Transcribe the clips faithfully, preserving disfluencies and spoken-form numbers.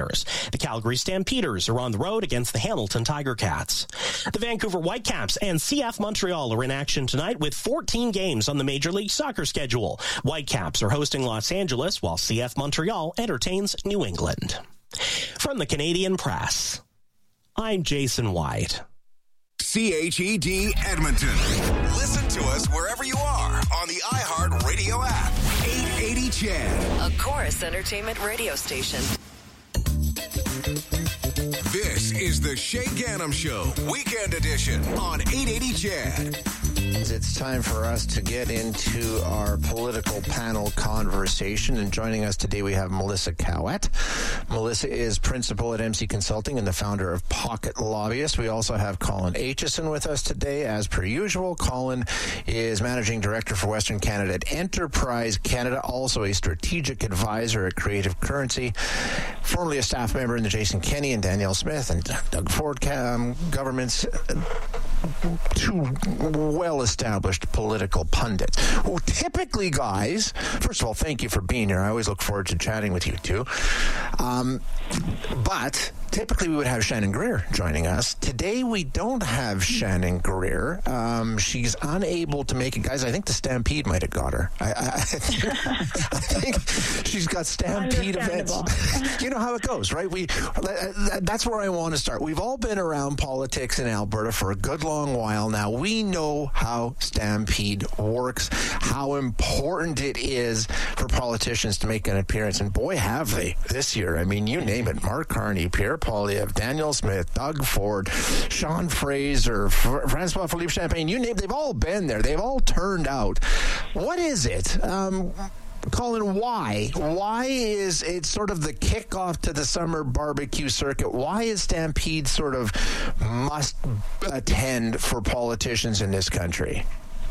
Flyers. The Calgary Stampeders are on the road against the Hamilton Tiger Cats. The Vancouver Whitecaps and C F Montreal are in action tonight with fourteen games on the Major League Soccer schedule. Whitecaps are hosting Los Angeles, while C F Montreal entertains New England. From the Canadian Press, I'm Jason White. C H E D Edmonton. Listen to us wherever you are on the iHeartRadio app. eight eighty C H E D. A Chorus Entertainment radio station. This is the Shay Gannam Show, Weekend Edition on eight eighty C H E D. It's time for us to get into our political panel conversation. And joining us today, we have Melissa Cowett. Melissa is principal at M C Consulting and the founder of Pocket Lobbyist. We also have Colin Aitchison with us today, as per usual. Colin is managing director for Western Canada at Enterprise Canada, also a strategic advisor at Creative Currency, formerly a staff member in the Jason Kenney and Danielle Smith and Doug Ford um, governments. Two well-established political pundits who typically, guys, first of all, thank you for being here. I always look forward to chatting with you two. Um, but typically we would have Shannon Greer joining us. Today we don't have Shannon Greer. Um, she's unable to make it. Guys, I think the Stampede might have got her. I, I, I think she's got Stampede events. You know how it goes, right? We That's where I want to start. We've all been around politics in Alberta for a good long while now. We know how Stampede works, how important it is for politicians to make an appearance. And boy, have they this year. I mean, you name it. Mark Carney, Pierre Poilievre, Danielle Smith, Doug Ford, Sean Fraser, Fr- Francois Philippe Champagne, you name it. They've all been there. They've all turned out. What is it? Um, Colin, why? Why is it sort of the kickoff to the summer barbecue circuit? Why is Stampede sort of must attend for politicians in this country?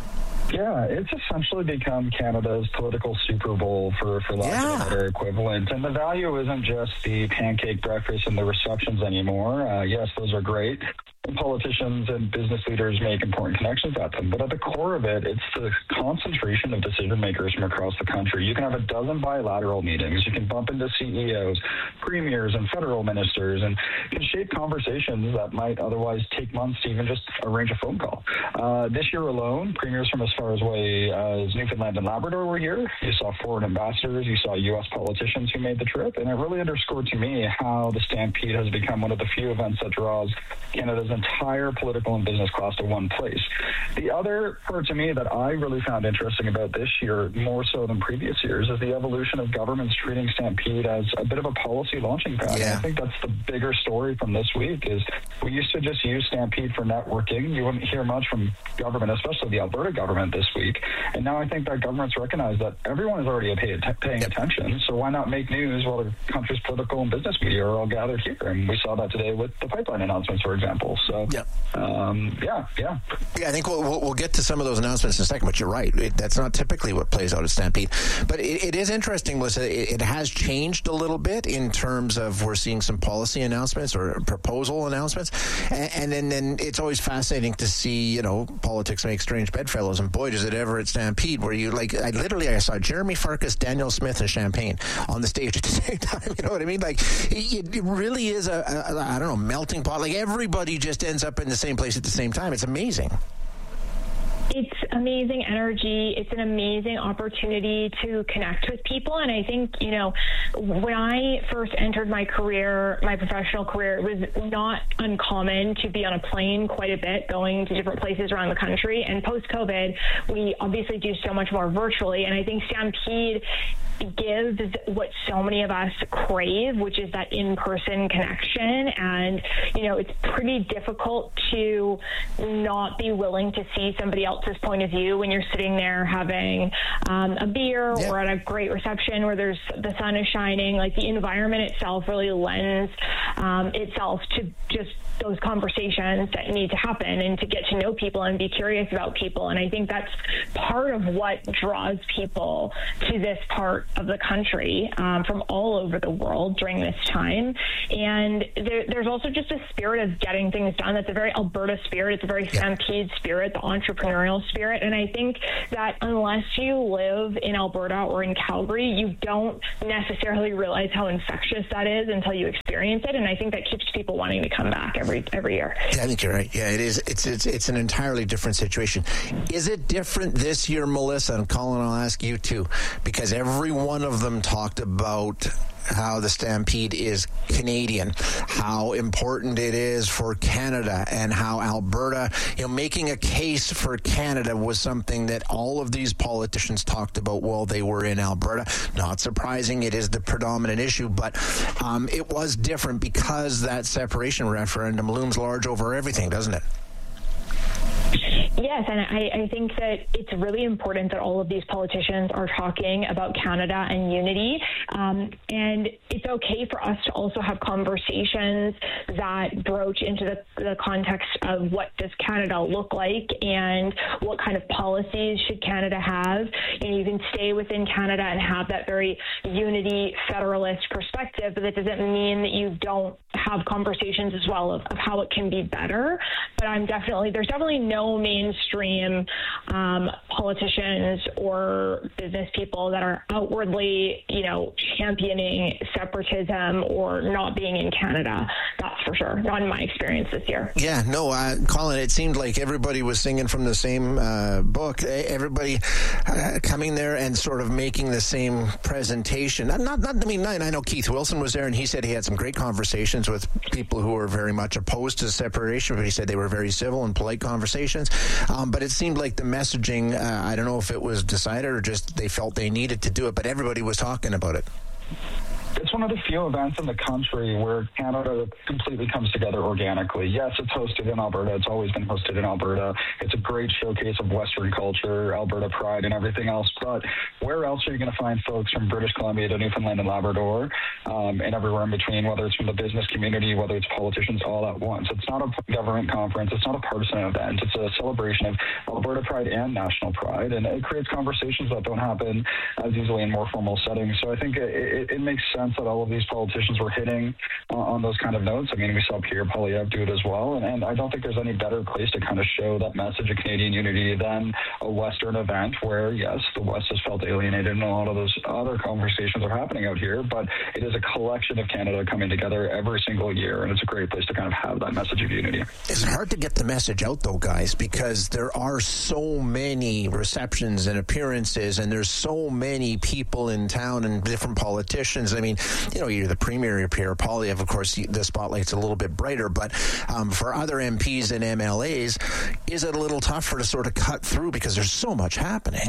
Yeah, it's essentially become Canada's political Super Bowl, for, for lack yeah. of a better equivalent. And the value isn't just the pancake breakfast and the receptions anymore. Uh, yes, those are great. And politicians and business leaders make important connections at them. But at the core of it, it's the concentration of decision makers from across the country. You can have a dozen bilateral meetings. You can bump into C E Os, premiers, and federal ministers, and you can shape conversations that might otherwise take months to even just arrange a phone call. Uh, this year alone, premiers from as far away as Newfoundland and Labrador were here. You saw foreign ambassadors. You saw U S politicians who made the trip. And it really underscored to me how the Stampede has become one of the few events that draws Canada's entire political and business class to one place. The other part to me that I really found interesting about this year, more so than previous years, is the evolution of governments treating Stampede as a bit of a policy launching pad. Yeah. I think that's the bigger story from this week is we used to just use Stampede for networking. You wouldn't hear much from government, especially the Alberta government this week. And now I think that governments recognize that everyone is already pay, paying yep. attention. So why not make news while the country's political and business media are all gathered here? And we saw that today with the pipeline announcements, for example. So, yep. um, yeah, yeah. Yeah, I think we'll, we'll, we'll get to some of those announcements in a second, but you're right. It, that's not typically what plays out at Stampede. But it, it is interesting, Melissa. It, it has changed a little bit in terms of we're seeing some policy announcements or proposal announcements. And, and then, then it's always fascinating to see, you know, politics make strange bedfellows. And boy, does it ever at Stampede, where you, like, I literally, I saw Jeremy Farkas, Danielle Smith, and Champagne on the stage at the same time. You know what I mean? Like, it, it really is a, a, I don't know, melting pot. Like, everybody just ends up in the same place at the same time. It's amazing. It's amazing energy. It's an amazing opportunity to connect with people. And I think, you know, when I first entered my career, my professional career, it was not uncommon to be on a plane quite a bit, going to different places around the country. And post-COVID, we obviously do so much more virtually. And I think Stampede gives what so many of us crave, which is that in-person connection. And, you know, it's pretty difficult to not be willing to see somebody else's point of view when you're sitting there having um, a beer yeah. or at a great reception where there's the sun is shining. Like, the environment itself really lends um, itself to just those conversations that need to happen and to get to know people and be curious about people. And I think that's part of what draws people to this part of the country um, from all over the world during this time. And there, there's also just a spirit of getting things done. That's a very Alberta spirit. It's a very Stampede spirit, the entrepreneurial spirit. And I think that unless you live in Alberta or in Calgary, you don't necessarily realize how infectious that is until you experience it. And I think that keeps people wanting to come back every every year. Yeah, I think you're right. Yeah, it is. It's it's it's an entirely different situation. Is it different this year, Melissa? And Colin, I'll ask you too, because every one of them talked about how the Stampede is Canadian, how important it is for Canada, and how Alberta, you know, making a case for Canada was something that all of these politicians talked about while they were in Alberta. Not surprising, it is the predominant issue, but um, it was different because that separation referendum looms large over everything, doesn't it? Yes, and I, I think that it's really important that all of these politicians are talking about Canada and unity. Um, and it's okay for us to also have conversations that broach into the, the context of what does Canada look like and what kind of policies should Canada have. You know, you can stay within Canada and have that very unity federalist perspective, but that doesn't mean that you don't have conversations as well of, of how it can be better. But I'm definitely, there's definitely no mainstream um, politicians or business people that are outwardly, you know, championing separatism or not being in Canada. That's for sure. Not in my experience this year. Yeah, no, uh, Colin, it seemed like everybody was singing from the same uh, book. Everybody uh, coming there and sort of making the same presentation. Not, not, not, I mean, I know Keith Wilson was there, and he said he had some great conversations with people who were very much opposed to separation, but he said they were very civil and polite conversations. Um, but it seemed like the messaging, uh, I don't know if it was decided or just they felt they needed to do it, but everybody was talking about it. It's one of the few events in the country where Canada completely comes together organically. Yes, it's hosted in Alberta. It's always been hosted in Alberta. It's a great showcase of Western culture, Alberta pride, and everything else. But where else are you going to find folks from British Columbia to Newfoundland and Labrador um, and everywhere in between, whether it's from the business community, whether it's politicians, all at once? It's not a government conference. It's not a partisan event. It's a celebration of Alberta pride and national pride, and it creates conversations that don't happen as easily in more formal settings. So I think it, it, it makes sense that all of these politicians were hitting uh, on those kind of notes. I mean, we saw Pierre Poilievre do it as well, and, and I don't think there's any better place to kind of show that message of Canadian unity than a Western event where, yes, the West has felt alienated, and a lot of those other conversations are happening out here, but it is a collection of Canada coming together every single year, and it's a great place to kind of have that message of unity. It's hard to get the message out, though, guys, because there are so many receptions and appearances, and there's so many people in town and different politicians. I mean, you know, you're the Premier, you're Pierre Poilievre, of course, the spotlight's a little bit brighter, but um, for other M Ps and M L As, is it a little tougher to sort of cut through because there's so much happening?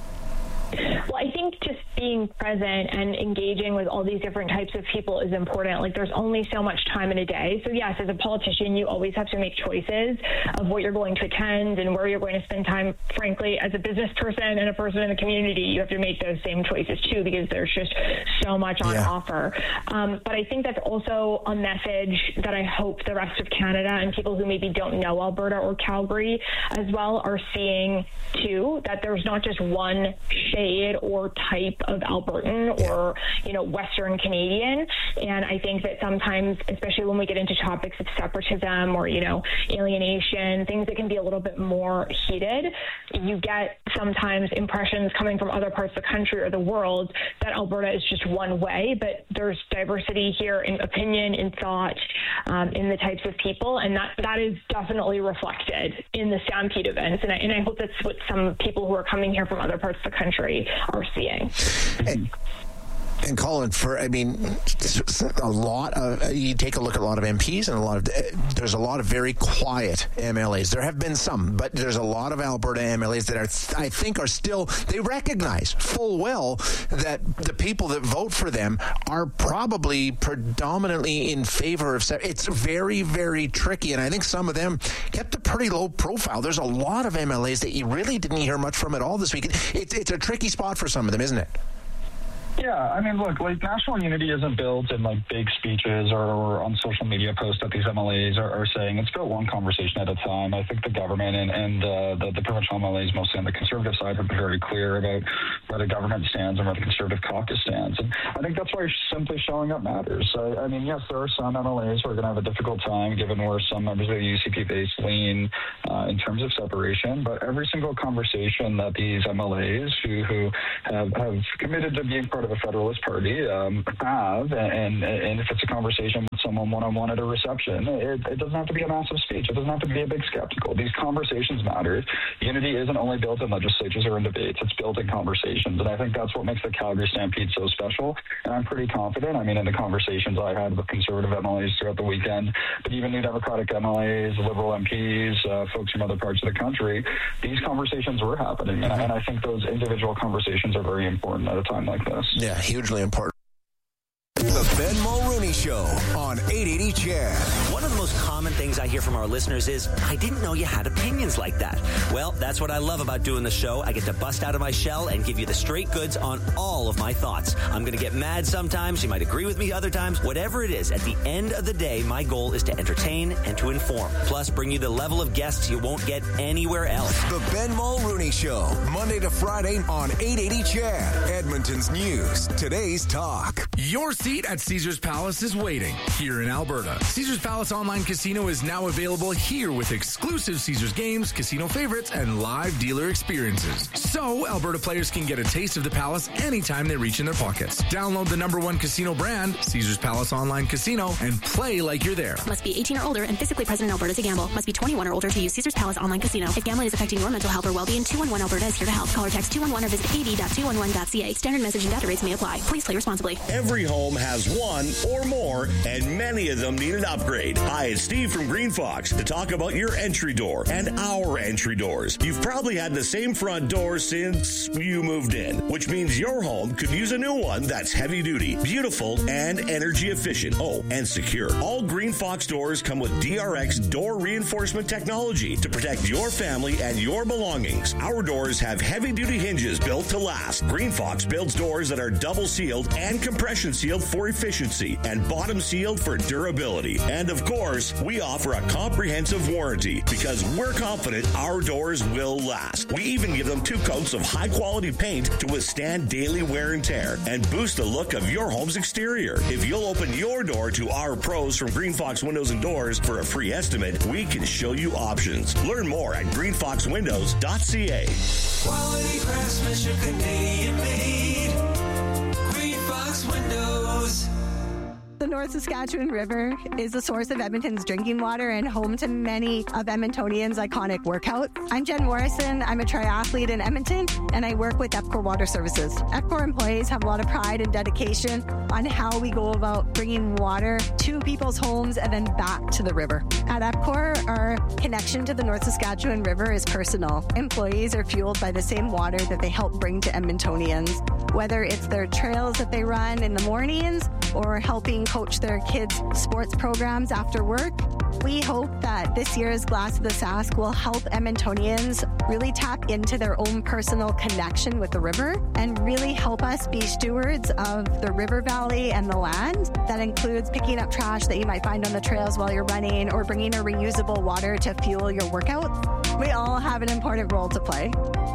Well, I think just being present and engaging with all these different types of people is important. Like, there's only so much time in a day. So, yes, as a politician, you always have to make choices of what you're going to attend and where you're going to spend time. Frankly, as a business person and a person in the community, you have to make those same choices, too, because there's just so much on yeah. offer. Um, but I think that's also a message that I hope the rest of Canada and people who maybe don't know Alberta or Calgary as well are seeing, too, that there's not just one shade or type of Albertan or, you know, Western Canadian. And I think that sometimes, especially when we get into topics of separatism or, you know, alienation, things that can be a little bit more heated, you get sometimes impressions coming from other parts of the country or the world that Alberta is just one way, but there's diversity here in opinion, in thought, um, in the types of people, and that that is definitely reflected in the Stampede events. And I, and I hope that's what some people who are coming here from other parts of the country are seeing. And, and Colin, for I mean, a lot of you take a look at a lot of M Ps and a lot of there's a lot of very quiet M L As. There have been some, but there's a lot of Alberta M L As that are, I think, are still they recognize full well that the people that vote for them are probably predominantly in favor of. It's very, very tricky, and I think some of them kept a pretty low profile. There's a lot of M L As that you really didn't hear much from at all this week. It's it's a tricky spot for some of them, isn't it? Yeah, I mean, look, like national unity isn't built in like big speeches or, or on social media posts that these M L As are, are saying. It's built one conversation at a time. I think the government and, and uh, the, the provincial M L As, mostly on the Conservative side, have been very clear about where the government stands and where the Conservative caucus stands. And I think that's why simply showing up matters. So, I mean, yes, there are some M L As who are going to have a difficult time given where some members of the U C P base lean uh, in terms of separation. But every single conversation that these M L As who, who have, have committed to being part of a Federalist Party um, have, and, and if it's a conversation with someone one-on-one at a reception, it, it doesn't have to be a massive speech. It doesn't have to be a big skeptical. These conversations matter. Unity isn't only built in legislatures or in debates. It's built in conversations. And I think that's what makes the Calgary Stampede so special. And I'm pretty confident. I mean, in the conversations I had with Conservative M L As throughout the weekend, but even New Democratic M L As, Liberal M Ps, uh, folks from other parts of the country, these conversations were happening. And, and I think those individual conversations are very important at a time like this. Yeah, hugely important. The Ben Mulrooney Show on eight eighty C H E D. One of the most common things I hear from our listeners is, I didn't know you had opinions like that. Well, that's what I love about doing the show. I get to bust out of my shell and give you the straight goods on all of my thoughts. I'm going to get mad sometimes. You might agree with me other times. Whatever it is, at the end of the day, my goal is to entertain and to inform. Plus, bring you the level of guests you won't get anywhere else. The Ben Mulrooney Show, Monday to Friday on eight eighty C H E D. Edmonton's news, today's talk. Your seat at Caesars Palace is waiting here in Alberta. Caesars Palace Online Casino is now available here with exclusive Caesars games, casino favorites, and live dealer experiences. So Alberta players can get a taste of the Palace anytime they reach in their pockets. Download the number one casino brand, Caesars Palace Online Casino, and play like you're there. Must be eighteen or older and physically present in Alberta to gamble. Must be twenty-one or older to use Caesars Palace Online Casino. If gambling is affecting your mental health or well-being, two one one Alberta is here to help. Call or text two one one or visit k d dot two one one dot c a. Standard message and data rates may apply. Please play responsibly. Every home has one or more, and many of them need an upgrade. Hi, it's Steve from Green Fox to talk about your entry door and our entry doors. You've probably had the same front door since you moved in, which means your home could use a new one that's heavy duty, beautiful, and energy efficient. Oh, and secure. All Green Fox doors come with D R X door reinforcement technology to protect your family and your belongings. Our doors have heavy duty hinges built to last. Green Fox builds doors that are double sealed and compression sealed for efficiency and bottom sealed for durability. And of course, we offer a comprehensive warranty because we're confident our doors will last. We even give them two coats of high quality paint to withstand daily wear and tear and boost the look of your home's exterior. If you'll open your door to our pros from Green Fox Windows and Doors for a free estimate, we can show you options. Learn more at green fox windows dot c a. Quality craftsmanship, Canadian made. Green Fox Windows. The North Saskatchewan River is the source of Edmonton's drinking water and home to many of Edmontonians' iconic workouts. I'm Jen Morrison. I'm a triathlete in Edmonton, and I work with EPCOR Water Services. EPCOR employees have a lot of pride and dedication on how we go about bringing water to people's homes and then back to the river. At EPCOR, our connection to the North Saskatchewan River is personal. Employees are fueled by the same water that they help bring to Edmontonians, whether it's their trails that they run in the mornings or helping coach their kids' sports programs after work. We hope that this year's Glass of the Sask will help Edmontonians really tap into their own personal connection with the river and really help us be stewards of the river valley and the land. That includes picking up trash that you might find on the trails while you're running or bringing a reusable water to fuel your workout. We all have an important role to play.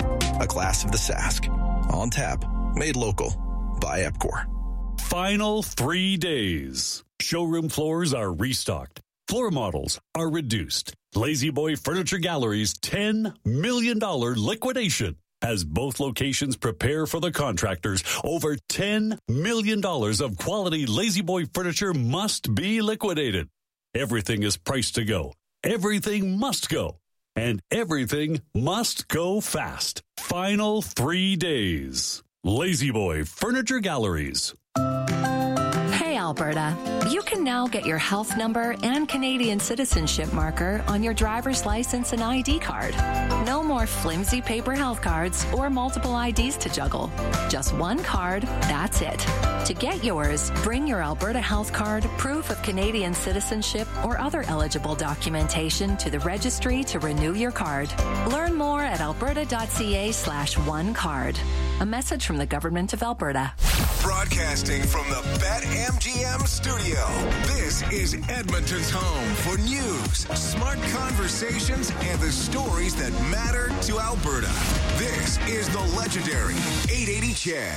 A Glass of the Sask. On tap. Made local. By EPCOR. Final three days. Showroom floors are restocked. Floor models are reduced. Lazy Boy Furniture Gallery's ten million dollars liquidation. As both locations prepare for the contractors, over ten million dollars of quality Lazy Boy furniture must be liquidated. Everything is priced to go. Everything must go. And everything must go fast. Final three days. Lazy Boy Furniture Galleries. Alberta. You can now get your health number and Canadian citizenship marker on your driver's license and I D card. No more flimsy paper health cards or multiple I Ds to juggle. Just one card, that's it. To get yours, bring your Alberta health card, proof of Canadian citizenship, or other eligible documentation to the registry to renew your card. Learn more at alberta.ca slash one card. A message from the Government of Alberta. Broadcasting from the BetMGM studio, this is Edmonton's home for news, smart conversations, and the stories that matter to Alberta. This is the legendary eight eighty Chad.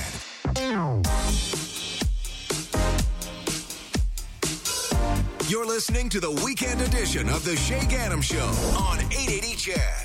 You're listening to the weekend edition of the Shay Gaddam Show on eight eighty Chad.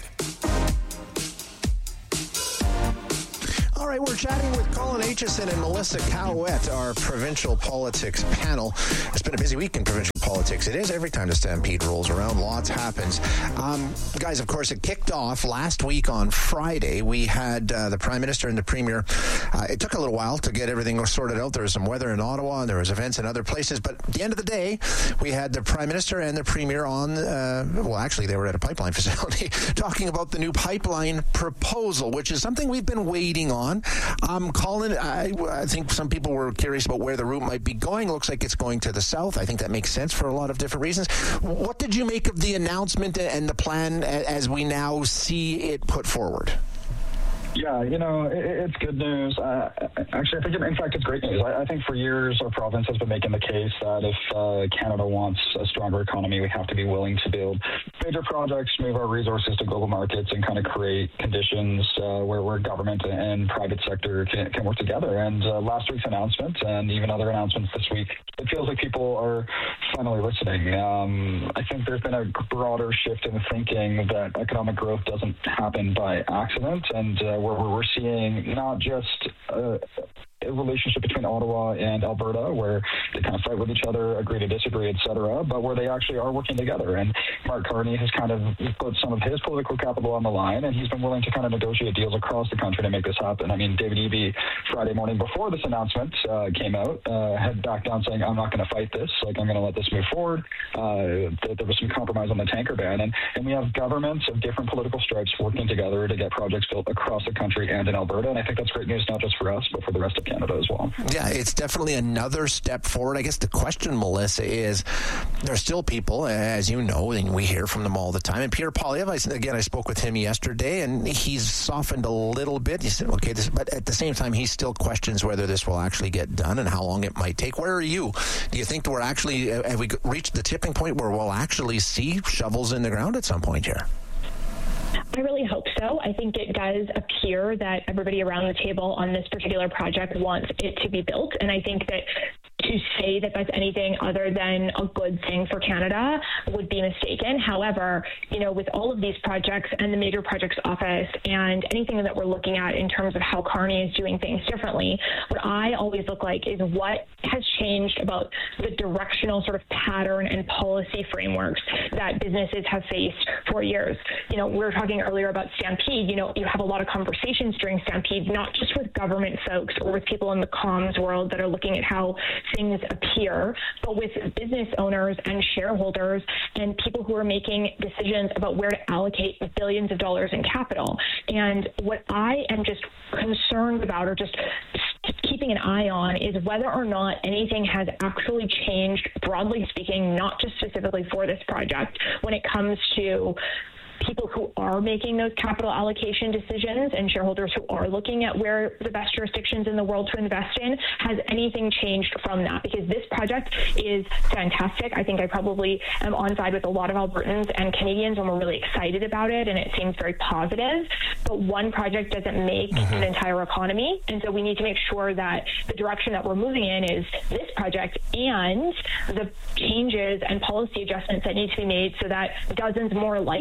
All right, we're chatting with Colin Aitchison and Melissa Cowett, our provincial politics panel. It's been a busy week in provincial politics. It is every time the Stampede rolls around. Lots happens. Um, guys, of course, it kicked off last week on Friday. We had uh, the Prime Minister and the Premier. Uh, it took a little while to get everything sorted out. There was some weather in Ottawa, and there was events in other places. But at the end of the day, we had the Prime Minister and the Premier on, uh, well, actually, they were at a pipeline facility talking about the new pipeline proposal, which is something we've been waiting on. Um, Colin, I, I think some people were curious about where the route might be going. Looks like it's going to the south. I think that makes sense for a lot of different reasons. What did you make of the announcement and the plan as we now see it put forward? Yeah, you know, it, it's good news. Uh, actually, I think, it, in fact, it's great news. I, I think for years our province has been making the case that if uh, Canada wants a stronger economy, we have to be willing to build major projects, move our resources to global markets, and kind of create conditions uh, where, where government and private sector can, can work together. And uh, last week's announcement, and even other announcements this week, it feels like people are finally listening. Um, I think there's been a broader shift in thinking that economic growth doesn't happen by accident, and uh, where we're seeing not just uh, a relationship between Ottawa and Alberta where they kind of fight with each other, agree to disagree, et cetera, but where they actually are working together. And Mark Carney has kind of put some of his political capital on the line, and he's been willing to kind of negotiate deals across the country to make this happen. I mean, David Eby, Friday morning before this announcement uh, came out, uh, had backed down saying, I'm not going to fight this, like I'm going to let this move forward. Uh, th- there was some compromise on the tanker ban, and, and we have governments of different political stripes working together to get projects built across the country and in Alberta, and I think that's great news not just for us, but for the rest of Canada as well. Yeah, it's definitely another step forward. I guess the question, Melissa, is there are still people, as you know, and we hear from them all the time. And Pierre Poilievre, I, again, I spoke with him yesterday, and he's softened a little bit. He said, okay, this, but at the same time, he still questions whether this will actually get done and how long it might take. Where are you? Do you think that we're actually, have we reached the tipping point where we'll actually see shovels in the ground at some point here? I really hope so. I think it does appear that everybody around the table on this particular project wants it to be built. And I think that to say that that's anything other than a good thing for Canada would be mistaken. However, you know, with all of these projects and the Major Projects Office and anything that we're looking at in terms of how Carney is doing things differently, what I always look like is what has changed about the directional sort of pattern and policy frameworks that businesses have faced for years. You know, we were talking earlier about Stampede. You know, you have a lot of conversations during Stampede, not just with government folks or with people in the comms world that are looking at how things appear, but with business owners and shareholders and people who are making decisions about where to allocate billions of dollars in capital. And what I am just concerned about, or just keeping an eye on, is whether or not anything has actually changed, broadly speaking, not just specifically for this project, when it comes to people who are making those capital allocation decisions and shareholders who are looking at where the best jurisdictions in the world to invest in. Has anything changed from that? Because this project is fantastic. I think I probably am on side with a lot of Albertans and Canadians, and we're really excited about it, and it seems very positive. But one project doesn't make mm-hmm. an entire economy, and so we need to make sure that the direction that we're moving in is this project and the changes and policy adjustments that need to be made so that dozens more like it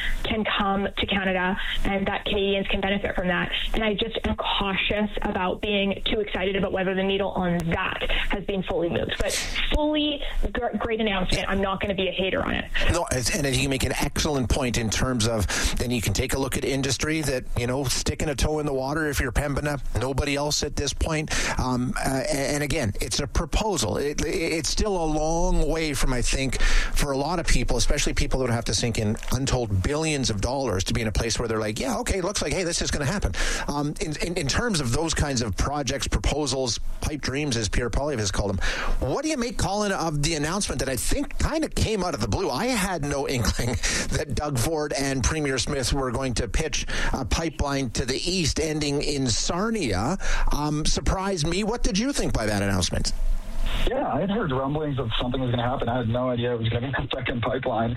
can come to Canada and that Canadians can benefit from that. And I just am cautious about being too excited about whether the needle on that has been fully moved. But fully great announcement. I'm not going to be a hater on it. No, and you make an excellent point in terms of, then you can take a look at industry that, you know, sticking a toe in the water if you're Pembina, nobody else at this point. Um, uh, and again, it's a proposal. It, it's still a long way from, I think, for a lot of people, especially people that would have to sink in untold billions of dollars to be in a place where they're like, yeah, okay, looks like, hey, this is going to happen. Um, in, in, in terms of those kinds of projects, proposals, pipe dreams, as Pierre Poilievre has called them, what do you make, Colin, of the announcement that I think kind of came out of the blue? I had no inkling that Doug Ford and Premier Smith were going to pitch a pipeline to the east ending in Sarnia. Um, surprised me. What did you think by that announcement? Yeah, I had heard rumblings of something was going to happen. I had no idea it was going to be a second pipeline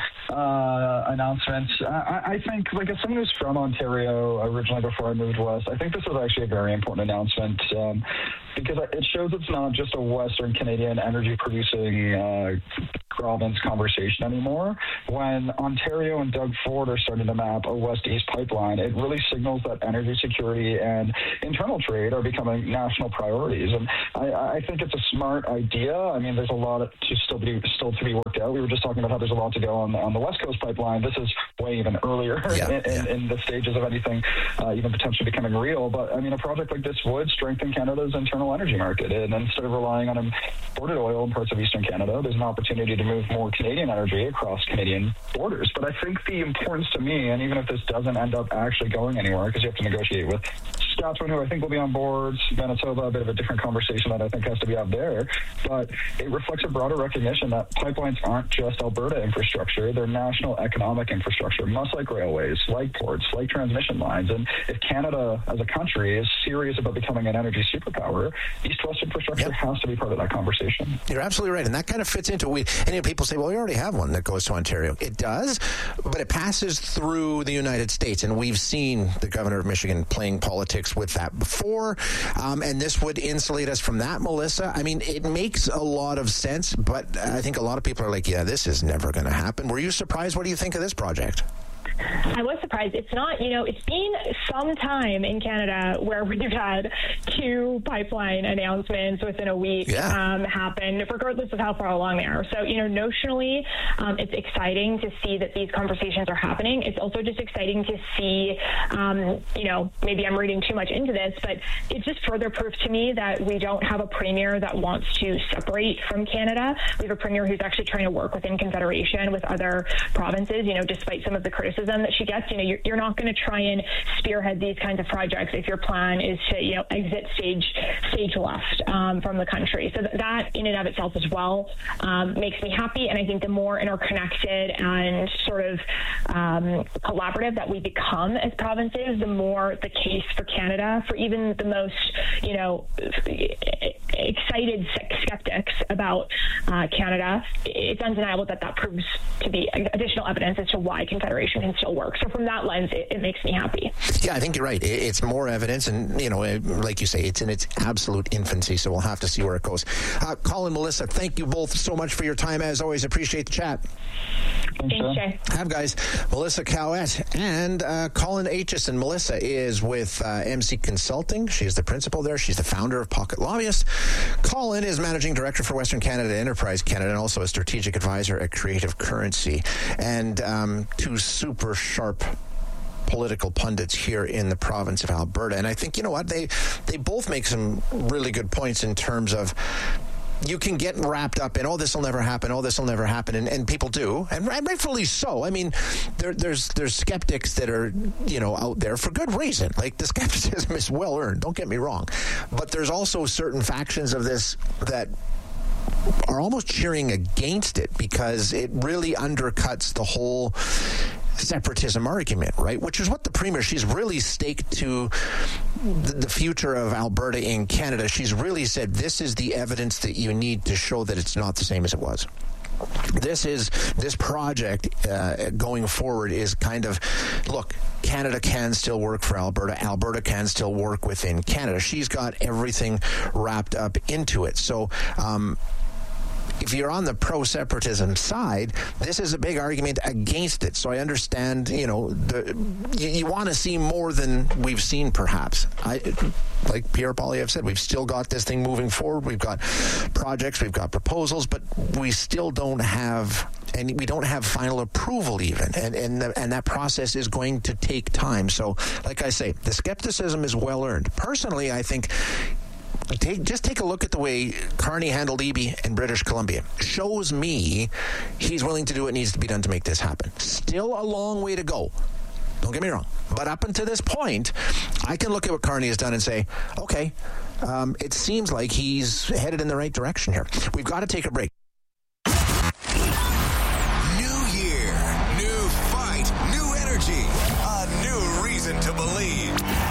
uh, announcement. I, I think, like, as someone who's from Ontario originally before I moved west, I think this was actually a very important announcement um, because it shows it's not just a Western Canadian energy-producing uh, province conversation anymore. When Ontario and Doug Ford are starting to map a west-east pipeline, it really signals that energy security and internal trade are becoming national priorities. And I, I think it's a smart idea. I mean, there's a lot to still be still to be worked out. We were just talking about how there's a lot to go on on the West Coast pipeline. This is way even earlier yeah, in, yeah. in the stages of anything uh, even potentially becoming real. But I mean, a project like this would strengthen Canada's internal energy market. And instead of relying on imported oil in parts of Eastern Canada, there's an opportunity to move more Canadian energy across Canadian borders. But I think the importance to me, and even if this doesn't end up actually going anywhere, because you have to negotiate with Saskatchewan, who I think will be on board, Manitoba, a bit of a different conversation that I think has to be out there. But it reflects a broader recognition that pipelines aren't just Alberta infrastructure, they're national economic infrastructure, much like railways, like ports, like transmission lines. And if Canada as a country is serious about becoming an energy superpower, east-west infrastructure yep. has to be part of that conversation. You're absolutely right. And that kind of fits into, we, and you know, people say, well, we already have one that goes to Ontario. It does, but it passes through the United States. And we've seen the governor of Michigan playing politics with that before. Um, and this would insulate us from that, Melissa. I mean, it makes a lot of sense, but I think a lot of people are like, yeah, this is never going to happen. Were you surprised? What do you think of this project? I was surprised. It's not, you know, it's been some time in Canada where we've had two pipeline announcements within a week yeah. um, happen, regardless of how far along they are. So, you know, notionally, um, it's exciting to see that these conversations are happening. It's also just exciting to see, um, you know, maybe I'm reading too much into this, but it just further proves to me that we don't have a premier that wants to separate from Canada. We have a premier who's actually trying to work within Confederation with other provinces, you know, despite some of the criticism that she gets. You know, you're, you're not going to try and spearhead these kinds of projects if your plan is to, you know, exit stage stage left um, from the country. So that, that in and of itself as well um, makes me happy. And I think the more interconnected and sort of um, collaborative that we become as provinces, the more the case for Canada, for even the most, you know, excited skeptics about uh, Canada, it's undeniable that that proves to be additional evidence as to why Confederation can still work. So from that lens, it, it makes me happy. Yeah, I think you're right. It's more evidence, and, you know, like you say, it's in its absolute infancy, so we'll have to see where it goes. Uh, Colin, Melissa, thank you both so much for your time. As always, appreciate the chat. Thanks, Jay. Have, guys. Melissa Cowett and uh, Colin Aitchison. Melissa is with uh, M C Consulting. She's the principal there. She's the founder of Pocket Lobbyist. Colin is managing director for Western Canada Enterprise Canada and also a strategic advisor at Creative Currency. And um, two super sharp political pundits here in the province of Alberta. And I think, you know what, they they both make some really good points in terms of you can get wrapped up in, oh, this will never happen, oh, this will never happen, and, and people do, and rightfully so. I mean, there, there's there's skeptics that are, you know, out there for good reason. Like, the skepticism is well earned, don't get me wrong. But there's also certain factions of this that are almost cheering against it because it really undercuts the whole separatism argument, right? Which is what the premier, she's really staked to the, the future of Alberta in Canada. She's really said this is the evidence that you need to show that it's not the same as it was. This is this project uh, going forward is kind of, look, Canada can still work for Alberta. Alberta can still work within Canada. She's got everything wrapped up into it. So, um, if you're on the pro-separatism side, this is a big argument against it. So I understand, you know, the, you, you want to see more than we've seen, perhaps. I, like Pierre Poilievre said, we've still got this thing moving forward. We've got projects, we've got proposals, but we still don't have, and we don't have final approval even, and and, the, and that process is going to take time. So, like I say, the skepticism is well earned. Personally, I think. Take, just take a look at the way Carney handled Eby in British Columbia. Shows me he's willing to do what needs to be done to make this happen. Still a long way to go. Don't get me wrong. But up until this point, I can look at what Carney has done and say, okay, um, it seems like he's headed in the right direction here. We've got to take a break. New year, new fight, new energy, a new reason to believe.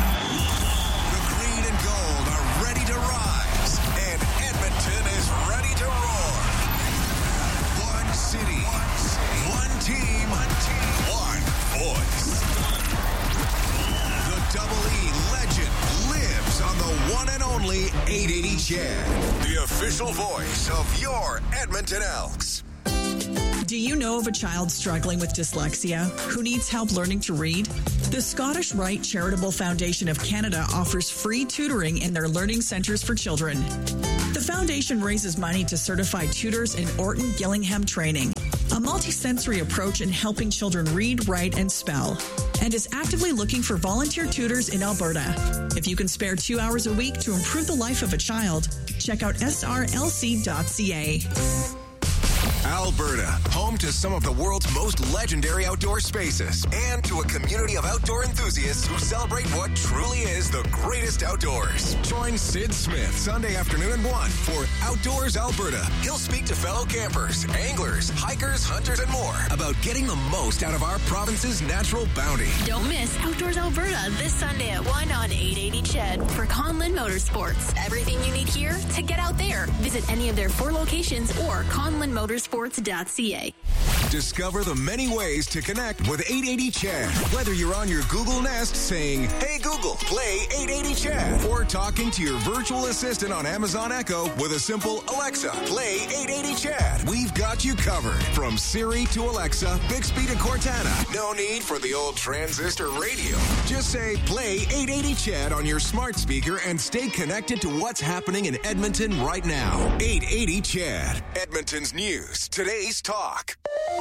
eight eighty C H E D, the official voice of your Edmonton Elks. Do you know of a child struggling with dyslexia who needs help learning to read? The Scottish Rite Charitable Foundation of Canada offers free tutoring in their learning centres for children. The foundation raises money to certify tutors in Orton Gillingham training, a multisensory approach in helping children read, write, and spell, and is actively looking for volunteer tutors in Alberta. If you can spare two hours a week to improve the life of a child, check out S R L C dot C A. Alberta, home to some of the world's most legendary outdoor spaces and to a community of outdoor enthusiasts who celebrate what truly is the greatest outdoors. Join Sid Smith Sunday afternoon at one for Outdoors Alberta. He'll speak to fellow campers, anglers, hikers, hunters, and more about getting the most out of our province's natural bounty. Don't miss Outdoors Alberta this Sunday at one on eight eighty C H E D for Conlin Motorsports. Everything you need here to get out there. Visit any of their four locations or conlin motorsports dot c a. Discover the many ways to connect with eight eighty C H E D. Whether you're on your Google Nest saying, "Hey Google, play eight eighty C H E D," or talking to your virtual assistant on Amazon Echo with a simple Alexa, play eight eighty C H E D. We've got you covered. From Siri to Alexa, Bixby to Cortana. No need for the old transistor radio. Just say, play eight eighty C H E D on your smart speaker and stay connected to what's happening in Edmonton right now. eight eighty C H E D. Edmonton's news. Today's talk.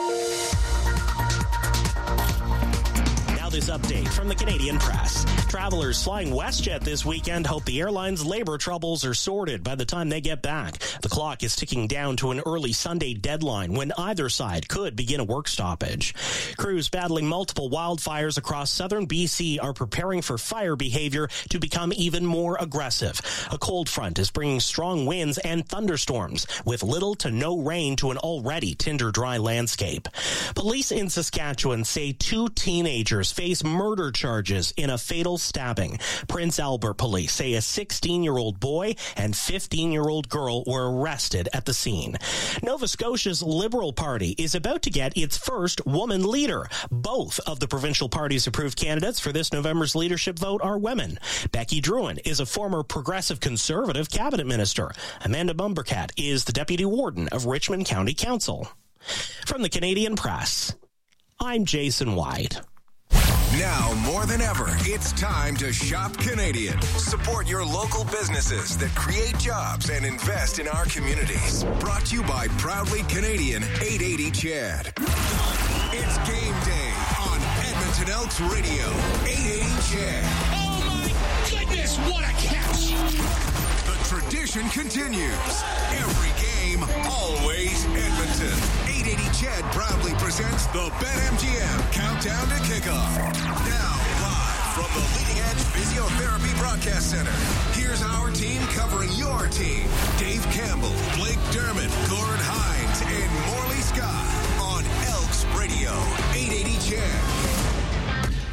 Now this update from the Canadian Press. Travelers flying WestJet this weekend hope the airline's labor troubles are sorted by the time they get back. The clock is ticking down to an early Sunday deadline when either side could begin a work stoppage. Crews battling multiple wildfires across southern B C are preparing for fire behavior to become even more aggressive. A cold front is bringing strong winds and thunderstorms with little to no rain to an already tinder dry landscape. Police in Saskatchewan say two teenagers face murder charges in a fatal stabbing. Prince Albert police say a sixteen-year-old boy and fifteen-year-old girl were arrested at the scene. Nova Scotia's Liberal Party is about to get its first woman leader. Both of the provincial party's approved candidates for this November's leadership vote are women. Becky Druin is a former progressive conservative cabinet minister. Amanda Bumbercat is the deputy warden of Richmond County Council. From the Canadian Press, I'm Jason White. Now, more than ever, it's time to shop Canadian. Support your local businesses that create jobs and invest in our communities. Brought to you by Proudly Canadian eight eighty C H E D. It's game day on Edmonton Elks Radio, eight eighty C H E D. Oh my goodness, what a catch! The tradition continues. Every game, always Edmonton. eight eighty C H E D proudly presents the BetMGM Countdown to Kickoff. Now, live from the Leading Edge Physiotherapy Broadcast Center, here's our team covering your team. Dave Campbell, Blake Dermott, Gord Hines, and Morley Scott on Elks Radio, eight eighty C H E D.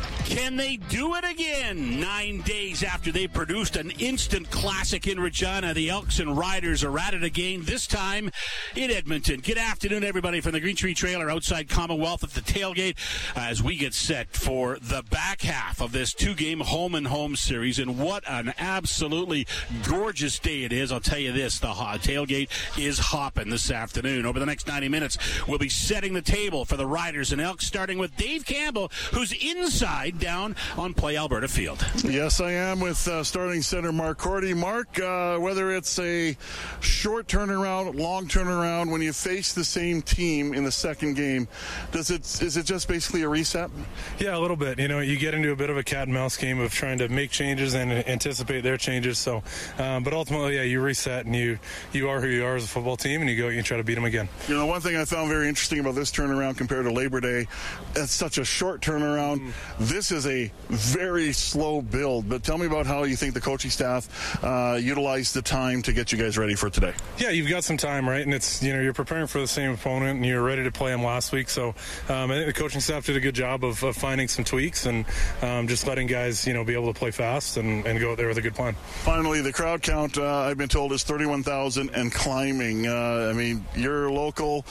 Can they do it again? Nine days after they produced an instant classic in Regina, the Elks and Riders are at it again, this time in Edmonton. Good afternoon, everybody, from the Green Tree Trailer outside Commonwealth at the tailgate as we get set for the back half of this two-game home-and-home series. And what an absolutely gorgeous day it is. I'll tell you this, the tailgate is hopping this afternoon. Over the next ninety minutes, we'll be setting the table for the Riders and Elks, starting with Dave Campbell, who's inside down on Play Alberta Field. Yes, I am with uh, starting center Mark Cordy. Mark, uh, whether it's a short turnaround, long turnaround, when you face the same team in the second game, does it is it just basically a reset? Yeah, a little bit. You know, you get into a bit of a cat and mouse game of trying to make changes and anticipate their changes. So, um, but ultimately, yeah, you reset and you you are who you are as a football team, and you go and you try to beat them again. You know, one thing I found very interesting about this turnaround compared to Labor Day, it's such a short turnaround. Mm. This is a very slow build, but tell me about how you think the coaching staff uh, utilized the time to get you guys ready for today. Yeah, you've got some time, right? And it's, you know, you're preparing for the same opponent and you're ready to play them last week. So um, I think the coaching staff did a good job of, of finding some tweaks and um, just letting guys, you know, be able to play fast and, and go out there with a good plan. Finally, the crowd count, uh, I've been told, is thirty-one thousand and climbing. Uh, I mean, you're local.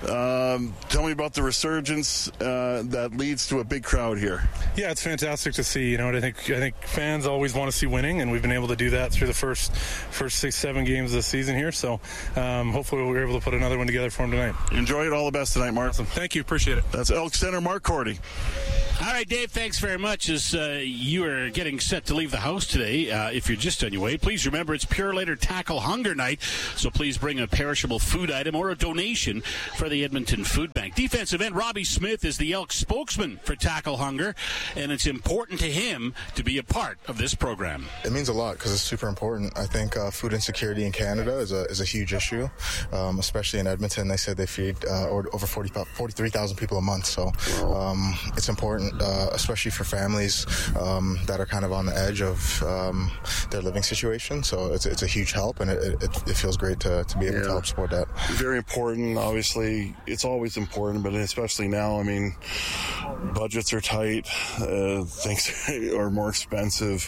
Um, tell me about the resurgence uh, that leads to a big crowd here. Yeah, it's fantastic to see. You know, I think I think fans always want to see winning, and we've been able to do that through the first first six, seven games of the season here. So um, hopefully we're able to put another one together for them tonight. Enjoy it. All the best tonight, Mark. Awesome. Thank you. Appreciate it. That's Elk Center Mark Cordy. All right, Dave, thanks very much. As uh, you are getting set to leave the house today, uh, if you're just on your way, please remember it's Purolator Tackle Hunger Night, so please bring a perishable food item or a donation for the Edmonton Food Bank. Defensive end Robbie Smith is the Elk spokesman for Tackle Hunger, and it's important to him to be a part of this program. It means a lot because it's super important. I think uh, food insecurity in Canada is a is a huge issue, um, especially in Edmonton. They said they feed uh, over forty, forty-three thousand people a month, so um, it's important. Uh, especially for families um, that are kind of on the edge of um, their living situation. So it's it's a huge help, and it, it, it feels great to, to be able yeah. to help support that. Very important. Obviously, it's always important, but especially now, I mean, budgets are tight, uh, things are more expensive.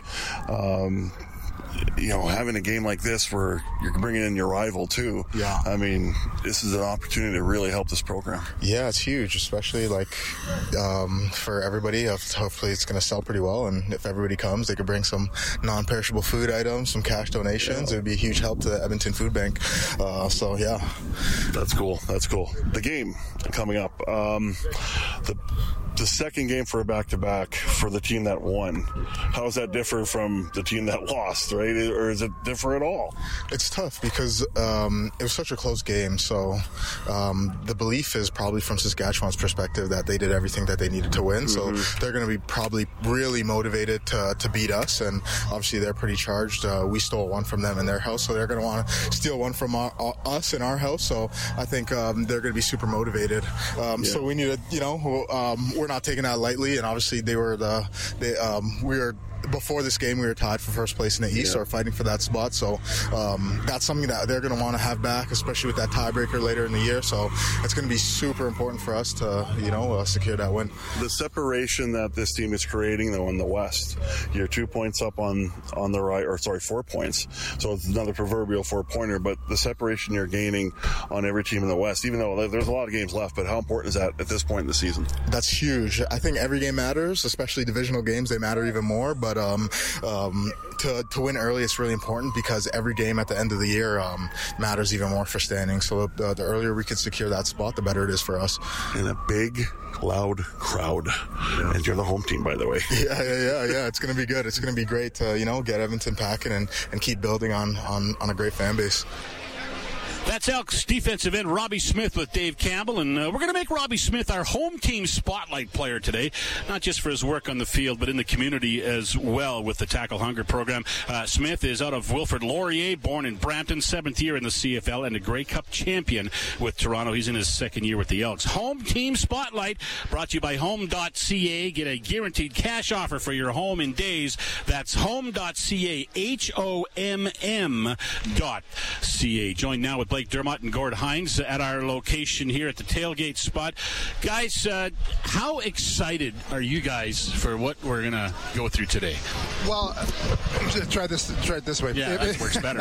Um, you know, having a game like this where you're bringing in your rival too. Yeah. I mean, this is an opportunity to really help this program. Yeah, it's huge, especially like um, for everybody. Hopefully it's going to sell pretty well. And if everybody comes, they could bring some non-perishable food items, some cash donations. Yeah. It would be a huge help to the Edmonton Food Bank. Uh, so, yeah. That's cool. That's cool. The game coming up. Um, the The second game for a back-to-back for the team that won. How does that differ from the team that lost, right? Or is it differ at all? It's tough because um, it was such a close game. So um, the belief is probably from Saskatchewan's perspective that they did everything that they needed to win. Mm-hmm. So they're going to be probably really motivated to, to beat us. And obviously they're pretty charged. Uh, we stole one from them in their house, so they're going to want to steal one from our, our, us in our house. So I think um, they're going to be super motivated. Um, yeah. So we need to, you know, um, we're not taking that lightly, and obviously they were the they um we were before this game we were tied for first place in the East, yeah. or fighting for that spot. So um, that's something that they're going to want to have back, especially with that tiebreaker later in the year. So it's going to be super important for us to, you know, uh, secure that win. The separation that this team is creating, though, in the West, you're two points up on on the right, or sorry, four points. So it's another proverbial four-pointer. But the separation you're gaining on every team in the West, even though there's a lot of games left, but how important is that at this point in the season? That's huge. I think every game matters, especially divisional games. They matter even more. But um, um, to to win early is really important because every game at the end of the year um, matters even more for standing. So the, the earlier we can secure that spot, the better it is for us. And a big, loud crowd. Yeah. And you're the home team, by the way. Yeah, yeah, yeah, yeah. It's going to be good. It's going to be great to, you know, get Edmonton packing and, and keep building on, on, on a great fan base. That's Elks defensive end Robbie Smith with Dave Campbell, and uh, we're going to make Robbie Smith our home team spotlight player today, not just for his work on the field, but in the community as well with the Tackle Hunger program. Uh, Smith is out of Wilfrid Laurier, born in Brampton, seventh year in the C F L, and a Grey Cup champion with Toronto. He's in his second year with the Elks. Home team spotlight brought to you by home dot c a. Get a guaranteed cash offer for your home in days. That's home dot c a, H O M M dot C A. Joined now with Blake Dermott and Gord Hines at our location here at the tailgate spot. Guys, uh, how excited are you guys for what we're going to go through today? Well, try this try it this way. Yeah, that works better.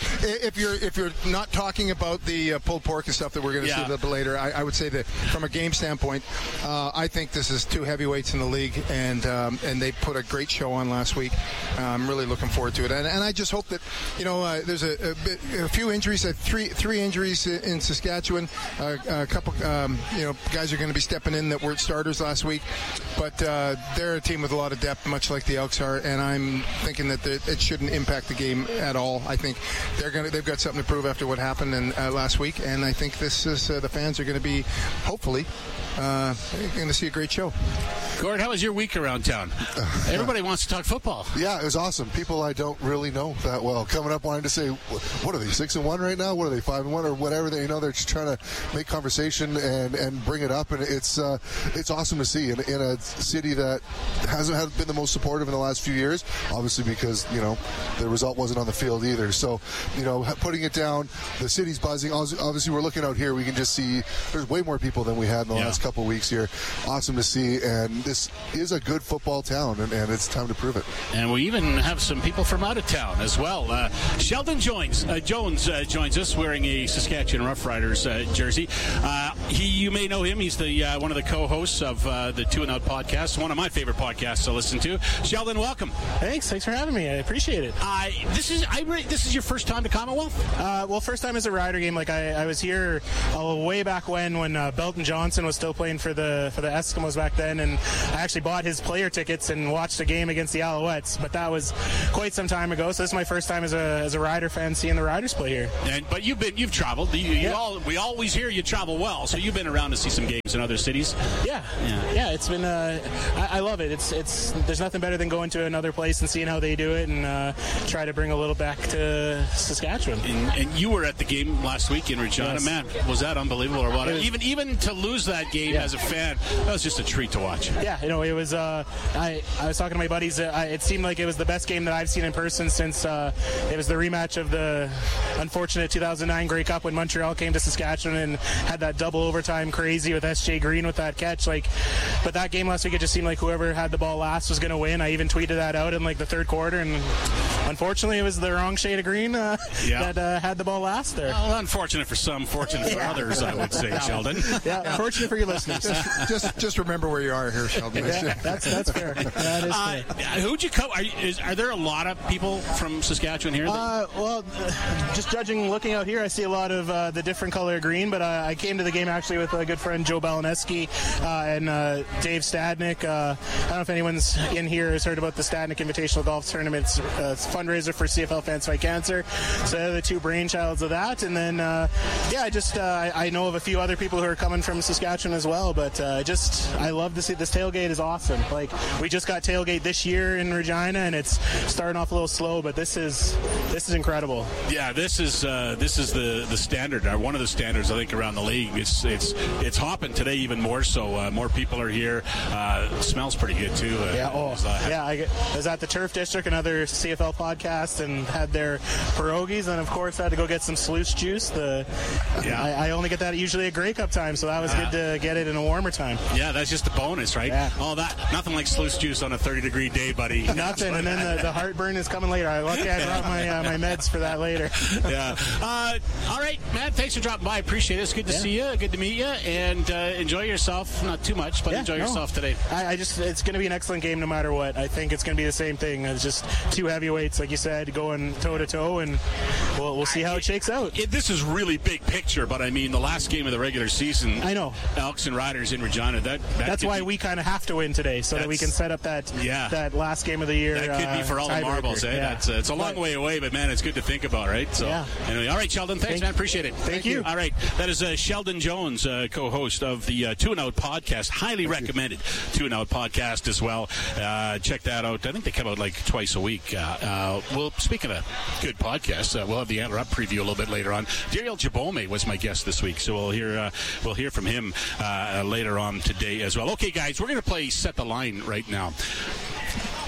If you're if you're not talking about the uh, pulled pork and stuff that we're going to yeah. see a little bit later, I, I would say that from a game standpoint, uh, I think this is two heavyweights in the league, and um, and they put a great show on last week. Uh, I'm really looking forward to it, and, and I just hope that you know uh, there's a, a, bit, a few injuries, uh, three three injuries in Saskatchewan. Uh, a couple um, you know guys are going to be stepping in that weren't starters last week, but uh, they're a team with a lot of depth, much like the Elks are, and I'm thinking that it shouldn't impact the game at all. I think they're going to they've got something to prove after what happened in, uh, last week, and I think this is uh, the fans are going to be hopefully uh, going to see a great show. Gord, how was your week around town? Everybody wants to talk football. Yeah, it was awesome. People I don't really know that well coming up wanting to say, what are they, six and one right now? What are they, five and one or whatever? They, you know, they're just trying to make conversation and, and bring it up, and it's uh, it's awesome to see in, in a city that hasn't had been the most supportive in the last few years, obviously because, you know, the result wasn't on the field either. So, you know, putting it down, the city's buzzing. Obviously, we're looking out here, we can just see there's way more people than we had in the yeah. last couple of weeks here. Awesome to see, and this is a good football town, and, and it's time to prove it. And we even have some people from out of town as well. Uh, Sheldon Jones, uh, Jones uh, joins us wearing a Saskatchewan Roughriders uh, jersey. Uh, he, you may know him. He's the uh, one of the co-hosts of uh, the Two and Out podcast, one of my favorite podcasts to listen to. Sheldon, welcome. Thanks. Thanks for having me. I appreciate it. Uh, this is I re- this is your first time to Commonwealth? Uh, well, first time as a Rider game. Like I, I was here uh, way back when when uh, Belton Johnson was still playing for the for the Eskimos back then, and I actually bought his player tickets and watched a game against the Alouettes. But that was quite some time ago. So this is my first time as a as a Rider fan seeing the Riders play here. And but you've been you've traveled. You, you yeah. all, we always hear you travel well. So you've been around to see some games in other cities. Yeah, yeah, yeah. It's been uh, I, I love it. It's it's there's nothing better than going to another place and seeing how they do it, and uh, try to bring a little back to Saskatchewan. And, and you were at the game last week in Regina. Yes. Man, was that unbelievable or what? Was, even even to lose that game yeah. as a fan, that was just a treat to watch. Yeah, you know, it was. Uh, I I was talking to my buddies. Uh, I, it seemed like it was the best game that I've seen in person since uh, it was the rematch of the unfortunate two thousand nine Grey Cup when Montreal came to Saskatchewan and had that double overtime crazy with S J Green with that catch. Like, but that game last week, it just seemed like whoever had the ball last was going to win. I even tweeted that out in like the third quarter, and unfortunately, it was the wrong shade of green uh, yeah. that uh, had the ball last there. Well, unfortunate for some, fortunate for yeah. others, I would say, yeah. Sheldon. Yeah, yeah, unfortunate for your listeners. Just, just, just remember where you are here, Sheldon. Yeah, that's that's fair. That is uh, fair. Who'd you come? Are, you, is, are there a lot of people from Saskatchewan here? Uh, well, uh, just judging, looking out here, I see a lot of uh, the different color of green. But uh, I came to the game actually with a good friend Joe Balaneski uh, and uh, Dave Stadnick. Uh, I don't know if anyone's in here has heard about the Stadnick Invitational Golf Tournament. It's a fundraiser for C F L Fans Fight Cancer. So they're the two brainchilds of that. And then, uh, yeah, I just uh, I, I know of a few other people who are coming from Saskatchewan as well. But uh, just I love to see this tailgate is awesome. Like we just got tailgate this year in Regina, and it's starting off a little slow, but this is this is incredible. Yeah, this is uh, this is the the standard, or one of the standards I think around the league. It's it's it's hopping today even more so. Uh, more people are here. Uh, it smells pretty good too. Uh, yeah, oh, was, uh, yeah. I was at the Turf District, another C F L podcast, and had their pierogies, and of course had to go get some sluice juice. The yeah. I, I only get that usually at Grey Cup time, so that was uh, good to get it in a warmer time. Yeah, that's just a bonus, right? Yeah. Oh, that nothing like sluice juice on a thirty degree day, buddy. Nothing, and then the, the heartburn is coming later. I lucky I brought my uh, my meds for that later. Yeah. Uh, all right, Matt. Thanks for dropping by. I appreciate it. It's good to yeah. see you. Good to meet you, and uh, enjoy yourself. Not too much, but yeah, enjoy no. yourself today. I, I just it's going to be an excellent game no matter what. I think it's going to be the same thing. It's just two heavyweights, like you said, going toe to toe, and we'll we'll see how it shakes out. It, this is really big picture, but I mean the last game of the regular season. I know Elks and Riders in Regina. That, that that's why be, we kind of have to win today, so that we can set up that yeah. that last game of the year. That could uh, be for all the marbles, eh? Yeah. That's uh, it's a long but, way away, but man, it's good to think about, right? So yeah. anyway, all right, Sheldon. Thanks, Thank man. Appreciate it. Thank, Thank you. you. All right, that is uh, Sheldon Jones, uh, co-host of the uh, Two and Out podcast. Highly Thank recommended you. Two and Out podcast as well. Uh, check that out. I think they come out like twice a week. Uh, uh, well, speaking of good podcasts, uh, we'll have the Antler Up preview a little bit later on. Dariel Jabome was my guest this week, so we'll hear uh, we'll hear from him uh, later on today as well. Okay, guys, we're going to play Set the Line right now.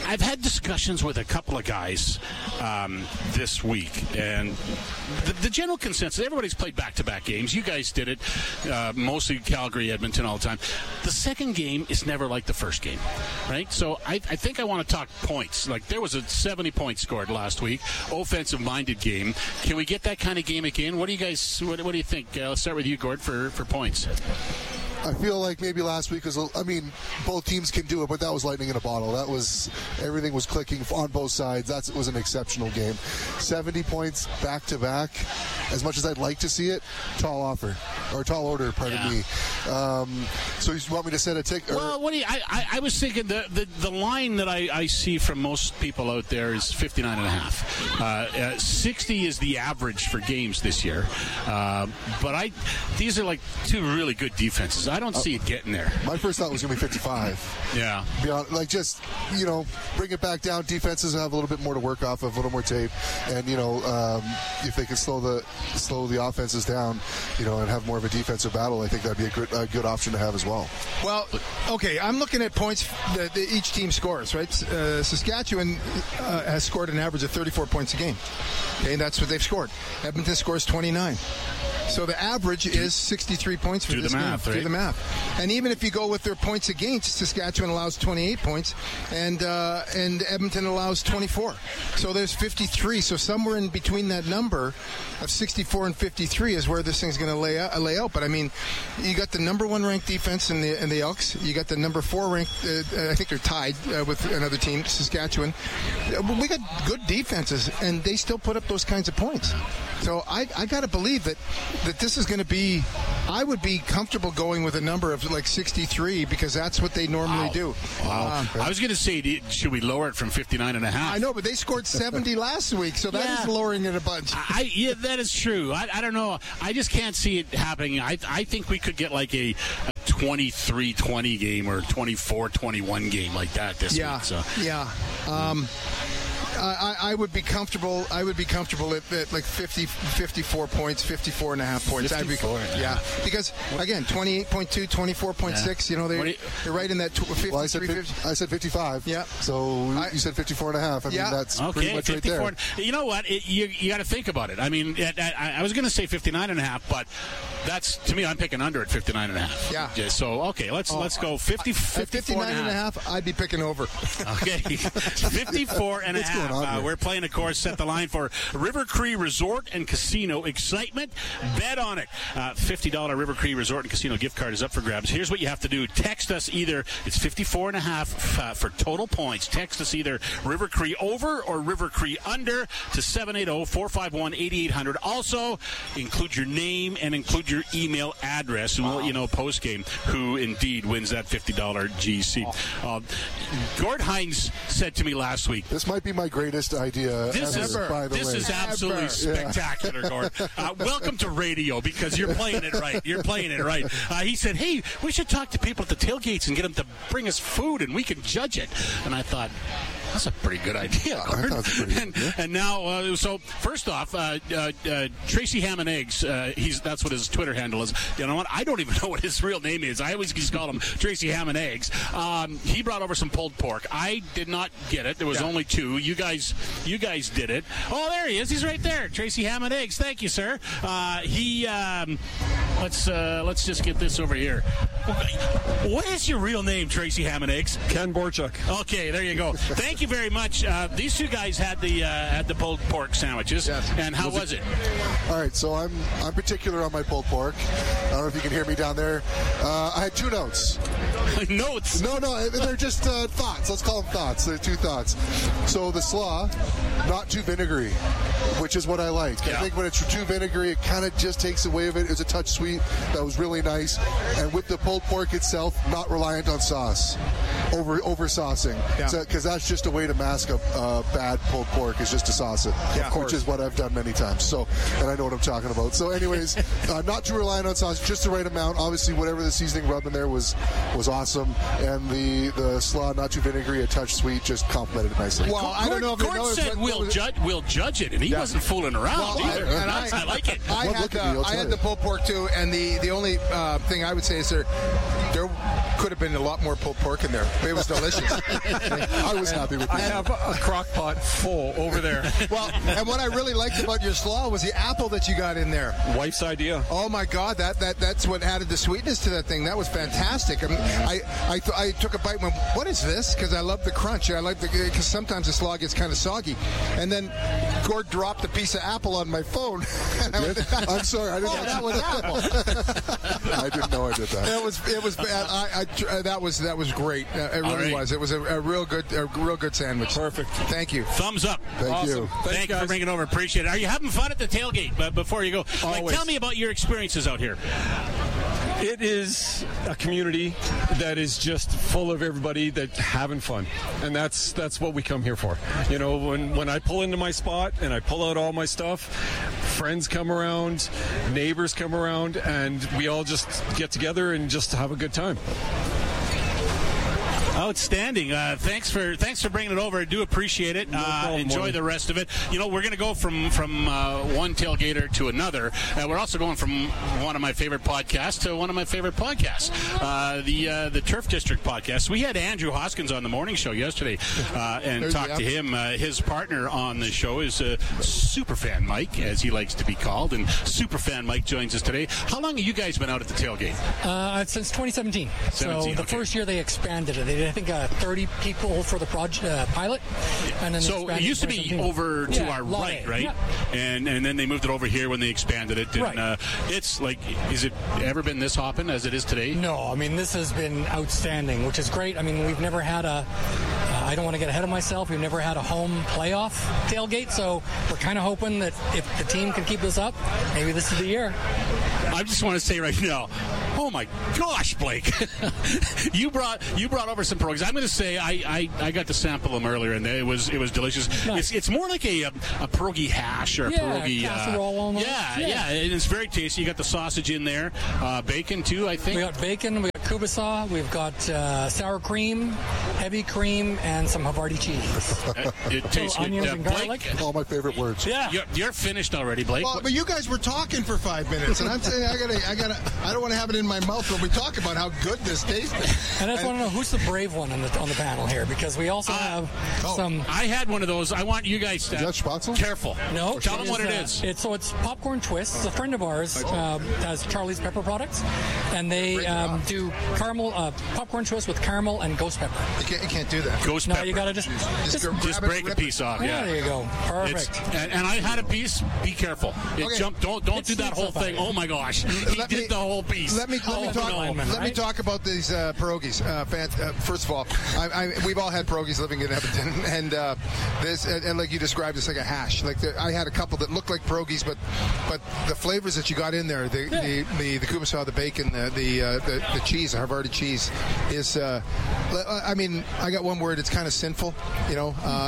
I've had discussions with a couple of guys um, this week, and the, the general consensus, everybody's played back-to-back games. You guys did it, uh, mostly Calgary, Edmonton all the time. The second game is never like the first game, right? So I, I think I want to talk points. Like, there was a seventy points scored last week, offensive-minded game. Can we get that kind of game again? What do you guys, what, what do you think? Uh, let's start with you, Gord, for, for points. I feel like maybe last week was, I mean, both teams can do it, but that was lightning in a bottle. That was, everything was clicking on both sides. That was an exceptional game. seventy points back to back. As much as I'd like to see it, tall offer, or tall order, pardon yeah. me. Um, so you want me to set a tick? Or? Well, what do you, I, I, I was thinking the, the, the line that I, I see from most people out there is fifty-nine and a half. Uh, uh, sixty is the average for games this year. Uh, but I, these are like two really good defenses. I don't see it getting there. My first thought was going to be fifty-five. Yeah. Beyond, like, just, you know, bring it back down. Defenses have a little bit more to work off of, a little more tape. And, you know, um, if they can slow the slow the offenses down, you know, and have more of a defensive battle, I think that'd be a good, a good option to have as well. Well, okay, I'm looking at points that each team scores, right? Uh, Saskatchewan uh, has scored an average of thirty-four points a game. Okay, and that's what they've scored. Edmonton scores twenty-nine. So the average is sixty-three points for Do this the math, game. right? Do the math. And even if you go with their points against, Saskatchewan allows twenty-eight points, and uh, and Edmonton allows twenty-four. So there's fifty-three. So somewhere in between that number of sixty-four and fifty-three is where this thing's going to lay out, lay out. But I mean, you got the number one ranked defense in the in the Elks. You got the number four ranked. Uh, I think they're tied uh, with another team, Saskatchewan. We got good defenses, and they still put up those kinds of points. So I I got to believe that. that this is going to be, I would be comfortable going with a number of like sixty-three because that's what they normally wow. do. Wow. Uh, I was going to say, should we lower it from fifty-nine and a half? I know, but they scored seventy last week, so that yeah. is lowering it a bunch. I, yeah, that is true. I, I don't know. I just can't see it happening. I, I think we could get like a, a twenty-three twenty game or twenty-four twenty-one game like that this yeah. week. So. Yeah. Um, I, I would be comfortable. I would be comfortable at, at like fifty, fifty-four points, fifty-four and a half points. fifty-four, I'd be, yeah, because again, twenty-eight point two, twenty-four point six. Yeah. You know, they, you, they're right in that fifty-three. Well, I said, fifty, I said fifty-five. Yeah. So I, you said fifty-four and a half. I yeah. mean, that's okay, pretty much fifty-four. right there. You know what? It, you you got to think about it. I mean, I, I, I was going to say fifty-nine and a half, but that's to me. I'm picking under at fifty-nine and a half. Yeah. yeah so okay, let's oh, let's go fifty, fifty-four and a half. I'd be picking over. Okay, fifty-four and a half. Uh, we're playing, of course. Set the line for River Cree Resort and Casino Excitement. Bet on it. Uh, fifty dollars River Cree Resort and Casino gift card is up for grabs. Here's what you have to do. Text us either, it's fifty-four and a half uh, for total points. Text us either River Cree over or River Cree under to seven eight zero, four five one, eight eight zero zero. Also, include your name and include your email address, and we'll let you know post-game who indeed wins that fifty dollars G C. Uh, Gord Hines said to me last week, this might be my greatest idea this ever, is, by the this way. is absolutely Ever. spectacular, yeah. Gord. Uh, welcome to radio because you're playing it right. You're playing it right. Uh, he said, hey, we should talk to people at the tailgates and get them to bring us food and we can judge it. And I thought, that's a pretty good idea, Gord. And, and now, uh, so first off, uh, uh, uh, Tracy Ham and Eggs, uh, he's that's what his Twitter handle is. You know what? I don't even know what his real name is. I always just call him Tracy Ham and Eggs. Um, he brought over some pulled pork. I did not get it. There was yeah. only two. You guys, you guys did it. Oh, there he is. He's right there. Tracy Ham and Eggs. Thank you, sir. Uh, he. Um, let's uh, let's just get this over here. What is your real name, Tracy Ham and Eggs? Ken Borchuk. Okay, there you go. Thank you very much. Uh, these two guys had the uh, had the pulled pork sandwiches, yes. and how was, was it? it? All right, so I'm I'm particular on my pulled pork. I don't know if you can hear me down there. Uh, I had two notes. Notes? No, no, they're just uh, thoughts. Let's call them thoughts. They're two thoughts. So the slaw, not too vinegary, which is what I like. Yeah. I think when it's too vinegary, it kind of just takes away of it. It was a touch sweet. That was really nice. And with the pulled pork itself, not reliant on sauce, over over saucing, because yeah. so, that's just a way to mask a uh, bad pulled pork is just to sauce it, yeah, which is what I've done many times. So, and I know what I'm talking about. So, anyways, uh, not too reliant on sauce, just the right amount. Obviously, whatever the seasoning rub in there was was awesome, and the the slaw, not too vinegary, a touch sweet, just complemented it nicely. Well, Gord, I don't know if Gord you said we'll judge we'll judge it, and he yeah. wasn't fooling around well, either. I, and I, I like it. I well, had, the, I had the pulled pork too, and the the only uh, thing I would say is there. there could have been a lot more pulled pork in there. It was delicious. I was happy with that. I have a crock pot full over there. Well, and what I really liked about your slaw was the apple that you got in there. Wife's idea. Oh my God, that that that's what added the sweetness to that thing. That was fantastic. I mean, I I, th- I took a bite and went, what is this? Because I love the crunch. I like the because sometimes the slaw gets kind of soggy. And then Gord dropped a piece of apple on my phone. And I went, I'm sorry, I didn't. Oh, that was apple. I didn't know I did that. It was it was bad. I, I, that was that was great. Uh, it really right. was. It was a, a real good a real good sandwich. Perfect. Thank you. Thumbs up. Thank Awesome. you. Thanks, Thank you guys. for bringing it over. Appreciate it. Are you having fun at the tailgate? But before you go, like, Always. tell me about your experiences out here. It is a community that is just full of everybody that having fun, and that's that's what we come here for. You know, when when I pull into my spot and I pull out all my stuff, friends come around, neighbors come around, and we all just get together and just have a good time. Outstanding. Uh, thanks for thanks for bringing it over. I do appreciate it. No uh, problem, enjoy Marty. the rest of it. You know, we're going to go from from uh, one tailgater to another. Uh, we're also going from one of my favorite podcasts to one of my favorite podcasts, uh, the uh, the Turf District podcast. We had Andrew Hoskins on the morning show yesterday uh, and There's talked the to him. Uh, his partner on the show is uh, Superfan Mike, as he likes to be called, and Superfan Mike joins us today. How long have you guys been out at the tailgate? Uh, since twenty seventeen. seventeen, So the okay. first year they expanded it. They did, I think, uh, thirty people for the project uh, pilot. And then they So it expanded used to in be twenty seventeen. over to Yeah, our lot right, A. right? Yeah. And and then they moved it over here when they expanded it. And, Right. uh, it's like, is it ever been this hopping as it is today? No, I mean, this has been outstanding, which is great. I mean, we've never had a, uh, I don't want to get ahead of myself, we've never had a home playoff tailgate, so we're kind of hoping that if the team can keep this up, maybe this is the year. I just want to say right now, oh my gosh, Blake, you brought you brought over some pierogies. I'm going to say I, I, I got to sample them earlier, and it was it was delicious. Nice. It's, it's more like a, a a pierogi hash or a Yeah, pierogi casserole uh, almost. yeah, Yeah. yeah, and it's very tasty. You got the sausage in there, uh, bacon too, I think. We got bacon, we got kubasa, we've got uh, sour cream, heavy cream, and some Havarti cheese. Uh, it tastes good. Onions Uh, and Blake, garlic. All my favorite words. Yeah. You're, you're finished already, Blake. Well, but you guys were talking for five minutes, and I'm saying I gotta, I gotta, I don't want to have it in my mouth when we talk about how good this tasted. And I just want to know who's the brave one on the on the panel here, because we also have oh, some. I had one of those. I want you guys to. Is that Spatzel? Careful. No, Tell them what it uh, is. It's so it's popcorn twists. A friend of ours uh, has Charlie's Pepper Products, and they um, do caramel uh, popcorn twist with caramel and ghost pepper. You can't, you can't do that. Ghost No, pepper. you gotta just just, grab Just it, break a rip it. piece off. yeah, Yeah. there you go. It's, Perfect. and, and I had a piece. Be careful. It Okay. jumped. Don't don't It do that sneaks whole up on thing. you. Oh my gosh! He Let did me- the whole piece. Let me let me Oh, talk. no. lineman, Let me right? talk about these uh, pierogies. Uh, fan, uh, first of all, I, I, we've all had pierogies living in Edmonton, and uh, this and, and like you described, it's like a hash. Like the, I had a couple that looked like pierogies, but but the flavors that you got in there, the the the, the kubasa, the bacon, the the, uh, the the cheese, the Havarti cheese, is. Uh, I mean, I got one word. It's kind of sinful. You know, uh,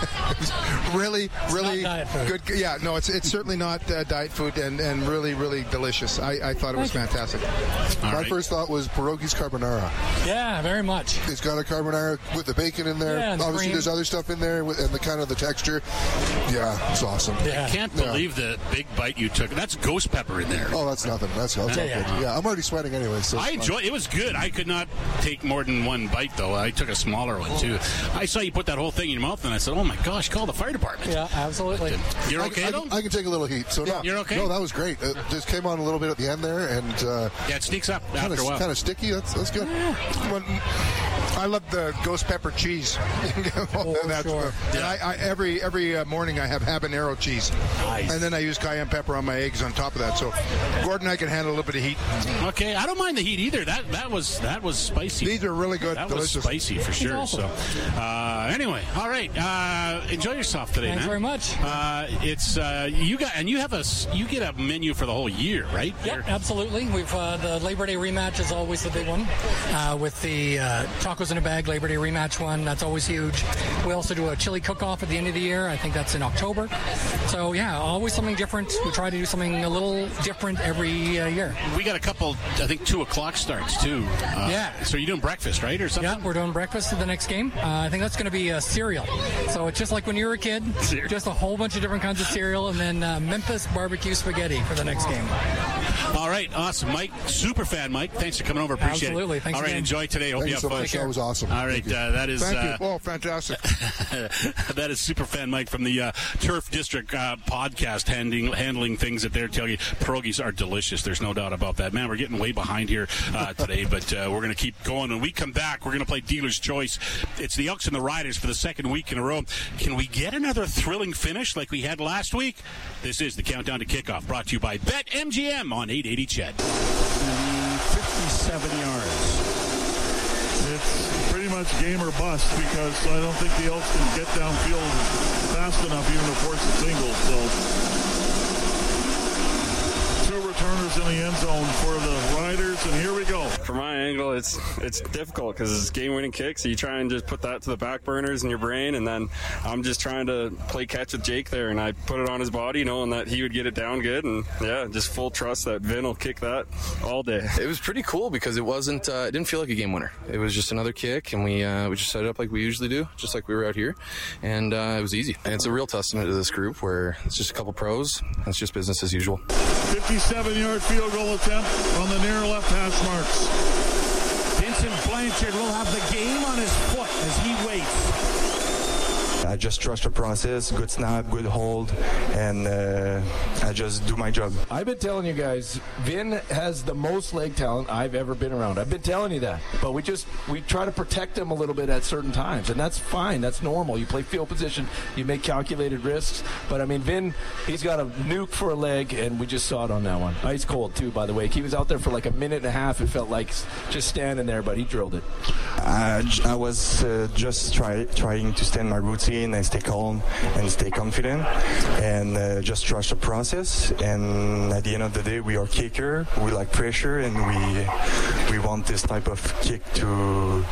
really, really not diet food. good. Yeah, no, it's it's certainly not uh, diet food, and, and really, really delicious. I, I thought it was fantastic. All My right. first thought was pierogies carbonara. Yeah, very much. It's got a carbonara with the bacon in there. Yeah, and the Obviously, cream. there's other stuff in there, with, and the kind of the texture. Yeah, it's awesome. Yeah. I can't Yeah. believe the big bite you took. That's ghost pepper in there. Oh, that's nothing. That's, that's Yeah, all yeah. good. Yeah, I'm already sweating anyway. So I it's fine. enjoy it. Was good. I could not take more than one bite though. I took a smaller one too. I saw you put that whole thing in your mouth, and I said, "Oh my gosh, call the fire department." Yeah, absolutely. You're I, okay I, though? I can take a little heat. So no, You're okay? No, that was great. It just came on a little bit at the end there, and uh, Yeah, it sneaks up kind after a of while. kind of sticky. That's that's good. When, I love the ghost pepper cheese. Oh, That's sure. the- and I, I, every every uh, morning I have habanero cheese, Nice. and then I use cayenne pepper on my eggs on top of that. So Gordon and I can handle a little bit of heat. Okay, I don't mind the heat either. That that was that was spicy. These are really good, That delicious. was spicy for sure. awesome. So, uh, anyway, all right. Uh, enjoy yourself today, Thanks man. very much. Uh, it's uh, you got and you have a s- you get a menu for the whole year, right? Yep, Or- absolutely. We've uh, the Labor Day rematch is always the big one. Uh, with the uh, tacos in a bag Labor Day rematch one, that's always huge. We also do a chili cook-off at the end of the year. I think that's in October. So yeah, always something different. We try to do something a little different every uh, year. We got a couple, I think, two o'clock starts too. Uh, Yeah. So you're doing breakfast, right, or something? Yeah, we're doing breakfast at the next game. Uh, I think that's going to be a cereal. So it's just like when you were a kid, Cereal. just a whole bunch of different kinds of cereal, and then uh, Memphis barbecue spaghetti for the next game. All right, awesome. Mike, super fan Mike. Thanks for coming over. Appreciate Absolutely. it. Thanks All right, again. enjoy today. Hope Thank you you have so fun. much. That was awesome. All right, uh, that is Thank uh, you. Oh, fantastic. that is super fan Mike from the uh, Turf District uh, podcast, handling handling things that they're telling you. Pierogies are delicious. There's no doubt about that. Man, we're getting way behind here uh, today, but uh, we're going to keep going. When we come back, we're going to play Dealer's Choice. It's the Elks and the Riders for the second week in a row. Can we get another thrilling finish like we had last week? This is the Countdown to Kickoff, brought to you by BetMGM on eight eighty C H E D. fifty-seven yards. It's pretty much game or bust because I don't think the Elks can get downfield fast enough even to force a single. So two returners in the end zone for the Riders, and here we go. From my angle, it's it's difficult because it's game-winning kick, so you try and just put that to the back burners in your brain, and then I'm just trying to play catch with Jake there, and I put it on his body knowing that he would get it down good, and yeah, just full trust that Vin will kick that all day. It was pretty cool because it wasn't, uh, it didn't feel like a game winner. It was just another kick, and we uh, we just set it up like we usually do, just like we were out here, and uh, it was easy. And it's a real testament to this group where it's just a couple pros, and it's just business as usual. fifty-seven-yard field goal attempt on the near left hash marks. Vincent Blanchard will have the game on his foot as he waits. I just trust the process, good snap, good hold, and uh, I just do my job. I've been telling you guys, Vin has the most leg talent I've ever been around. I've been telling you that. But we just, we try to protect him a little bit at certain times, and that's fine. That's normal. You play field position, you make calculated risks. But, I mean, Vin, he's got a nuke for a leg, and we just saw it on that one. Ice cold, too, by the way. He was out there for like a minute and a half. It felt like just standing there, but he drilled it. I, I was uh, just try, trying to stand my routine and stay calm and stay confident and uh, just trust the process. And at the end of the day, we are kicker. We like pressure, and we we want this type of kick to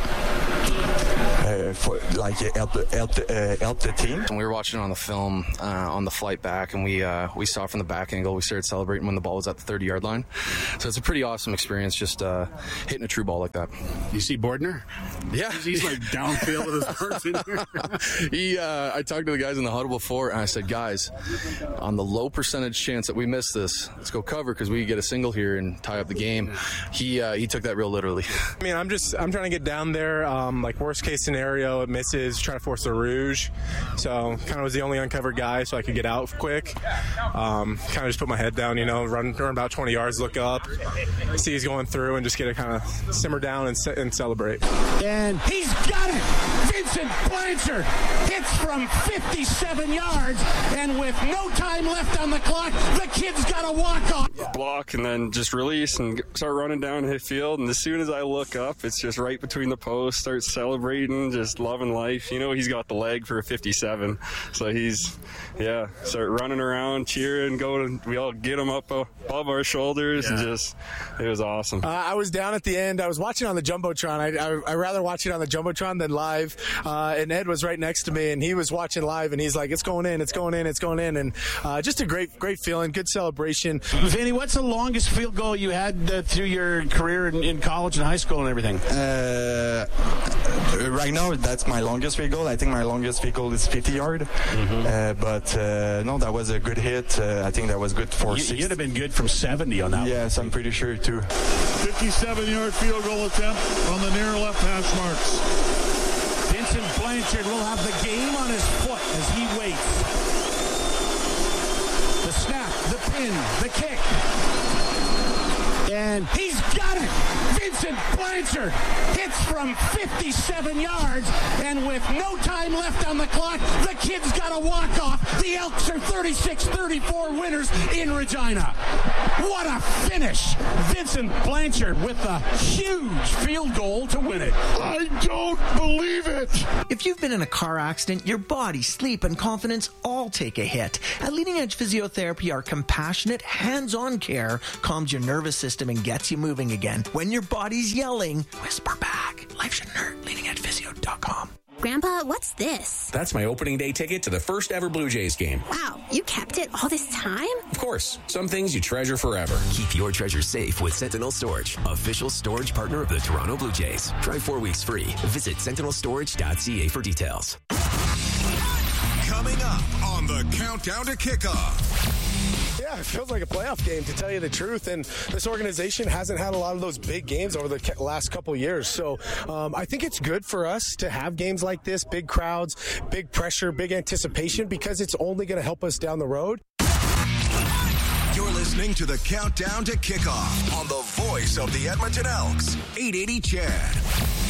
uh, for, like help help uh, help the team. And we were watching it on the film uh, on the flight back, and we uh, we saw from the back angle. We started celebrating when the ball was at the thirty-yard line. So it's a pretty awesome experience, just uh, hitting a true ball like that. You see Bordner? Yeah, he's like downfield with his person here. he, uh, I talked to the guys in the huddle before, and I said, guys, on the low percentage chance that we miss this, let's go cover because we can get a single here and tie up the game. He uh, he took that real literally. I mean, I'm just I'm trying to get down there. Um, like worst case scenario, it misses. Trying to force the rouge. So kind of was the only uncovered guy, so I could get out quick. Um, kind of just put my head down, you know, run, run about twenty yards, look up, see he's going through, and just get to kind of simmer down and, and celebrate. And he's got it. Vincent Blanchard hits from fifty-seven yards, and with no time left on the clock, the kid's got to walk off. Block and then just release and start running down hit field. And as soon as I look up, it's just right between the posts. Start celebrating, just loving life. You know, he's got the leg for a fifty-seven, so he's yeah. Start running around, cheering, going. We all get him up above our shoulders, yeah. and just it was awesome. Uh, I was down at the end. I was watching on the jumbotron. I I, I rather watch it on the jumbotron than live. Uh, and Ed was right next to me, and he was watching live, and he's like, "It's going in, it's going in, it's going in," and uh, just a great, great feeling, good celebration. Vinny, what's the longest field goal you had uh, through your career in, in college and high school and everything? Uh, right now, that's my longest field goal. I think my longest field goal is fifty yard. Mm-hmm. Uh, but uh, no, that was a good hit. Uh, I think that was good for. You, you'd have been good from seventy on that. Yes, one. I'm pretty sure too. fifty-seven-yard field goal attempt on the near left hash marks. Vincent Blanchard will have the game on his foot as he waits. The snap, the pin, the kick. And he's got it! Vincent Blanchard hits from fifty-seven yards, and with no time left on the clock, the kid's got to walk off. The Elks are thirty-six thirty-four winners in Regina. What a finish! Vincent Blanchard with a huge field goal to win it. I don't believe it! If you've been in a car accident, your body, sleep, and confidence all take a hit. At Leading Edge Physiotherapy, our compassionate, hands-on care calms your nervous system and gets you moving again. When your body's yelling, whisper back. Life shouldn't hurt. leading edge physio dot com. Grandpa, what's this? That's my opening day ticket to the first ever Blue Jays game. Wow, you kept it all this time? Of course. Some things you treasure forever. Keep your treasures safe with Sentinel Storage, official storage partner of the Toronto Blue Jays. Try four weeks free. Visit sentinel storage dot c a for details. Coming up on the Countdown to Kickoff. Yeah, it feels like a playoff game, to tell you the truth. And this organization hasn't had a lot of those big games over the last couple years. So um, I think it's good for us to have games like this, big crowds, big pressure, big anticipation, because it's only going to help us down the road. You're listening to the Countdown to Kickoff on the voice of the Edmonton Elks, eight eighty C H E D.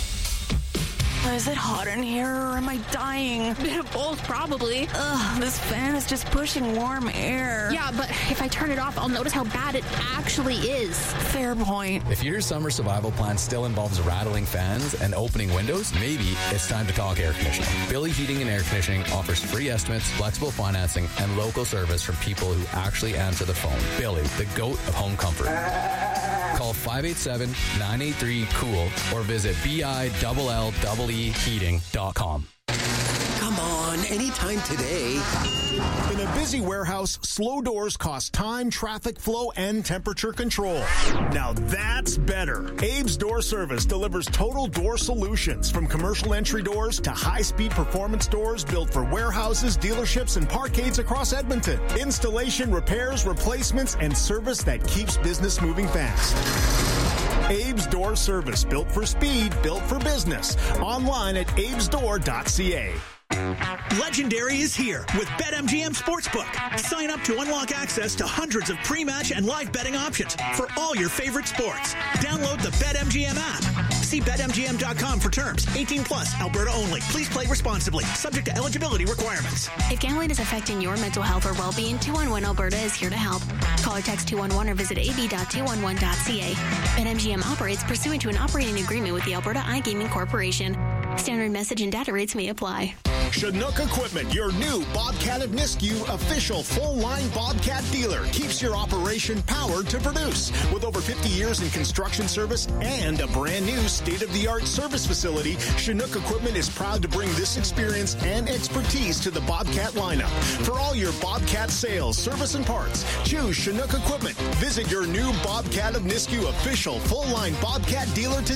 Is it hot in here or am I dying? Both, probably. Ugh, this fan is just pushing warm air. Yeah, but if I turn it off, I'll notice how bad it actually is. Fair point. If your summer survival plan still involves rattling fans and opening windows, maybe it's time to talk air conditioning. Billy Heating and Air Conditioning offers free estimates, flexible financing, and local service from people who actually answer the phone. Billy, the GOAT of home comfort. Call five eight seven, nine eight three, COOL or visit B I L L E E heating dot com. Come on, anytime today. In a busy warehouse, slow doors cost time, traffic flow, and temperature control. Now that's better. Abe's Door Service delivers total door solutions, from commercial entry doors to high-speed performance doors built for warehouses, dealerships, and parkades across Edmonton. Installation, repairs, replacements, and service that keeps business moving fast. Abe's Door Service, built for speed, built for business. Online at abes door dot c a. Legendary is here with BetMGM Sportsbook. Sign up to unlock access to hundreds of pre-match and live betting options for all your favorite sports. Download the BetMGM app. See bet M G M dot com for terms. eighteen plus, Alberta only. Please play responsibly. Subject to eligibility requirements. If gambling is affecting your mental health or well-being, two one one Alberta is here to help. Call or text two one one or visit a b dot two one one dot c a. BetMGM operates pursuant to an operating agreement with the Alberta iGaming Corporation. Standard message and data rates may apply. Chinook Equipment, your new Bobcat of Nisku official full-line Bobcat dealer, keeps your operation powered to produce. With over fifty years in construction service and a brand new state-of-the-art service facility, Chinook Equipment is proud to bring this experience and expertise to the Bobcat lineup. For all your Bobcat sales, service, and parts, choose Chinook Equipment. Visit your new Bobcat of Nisku official full-line Bobcat dealer today.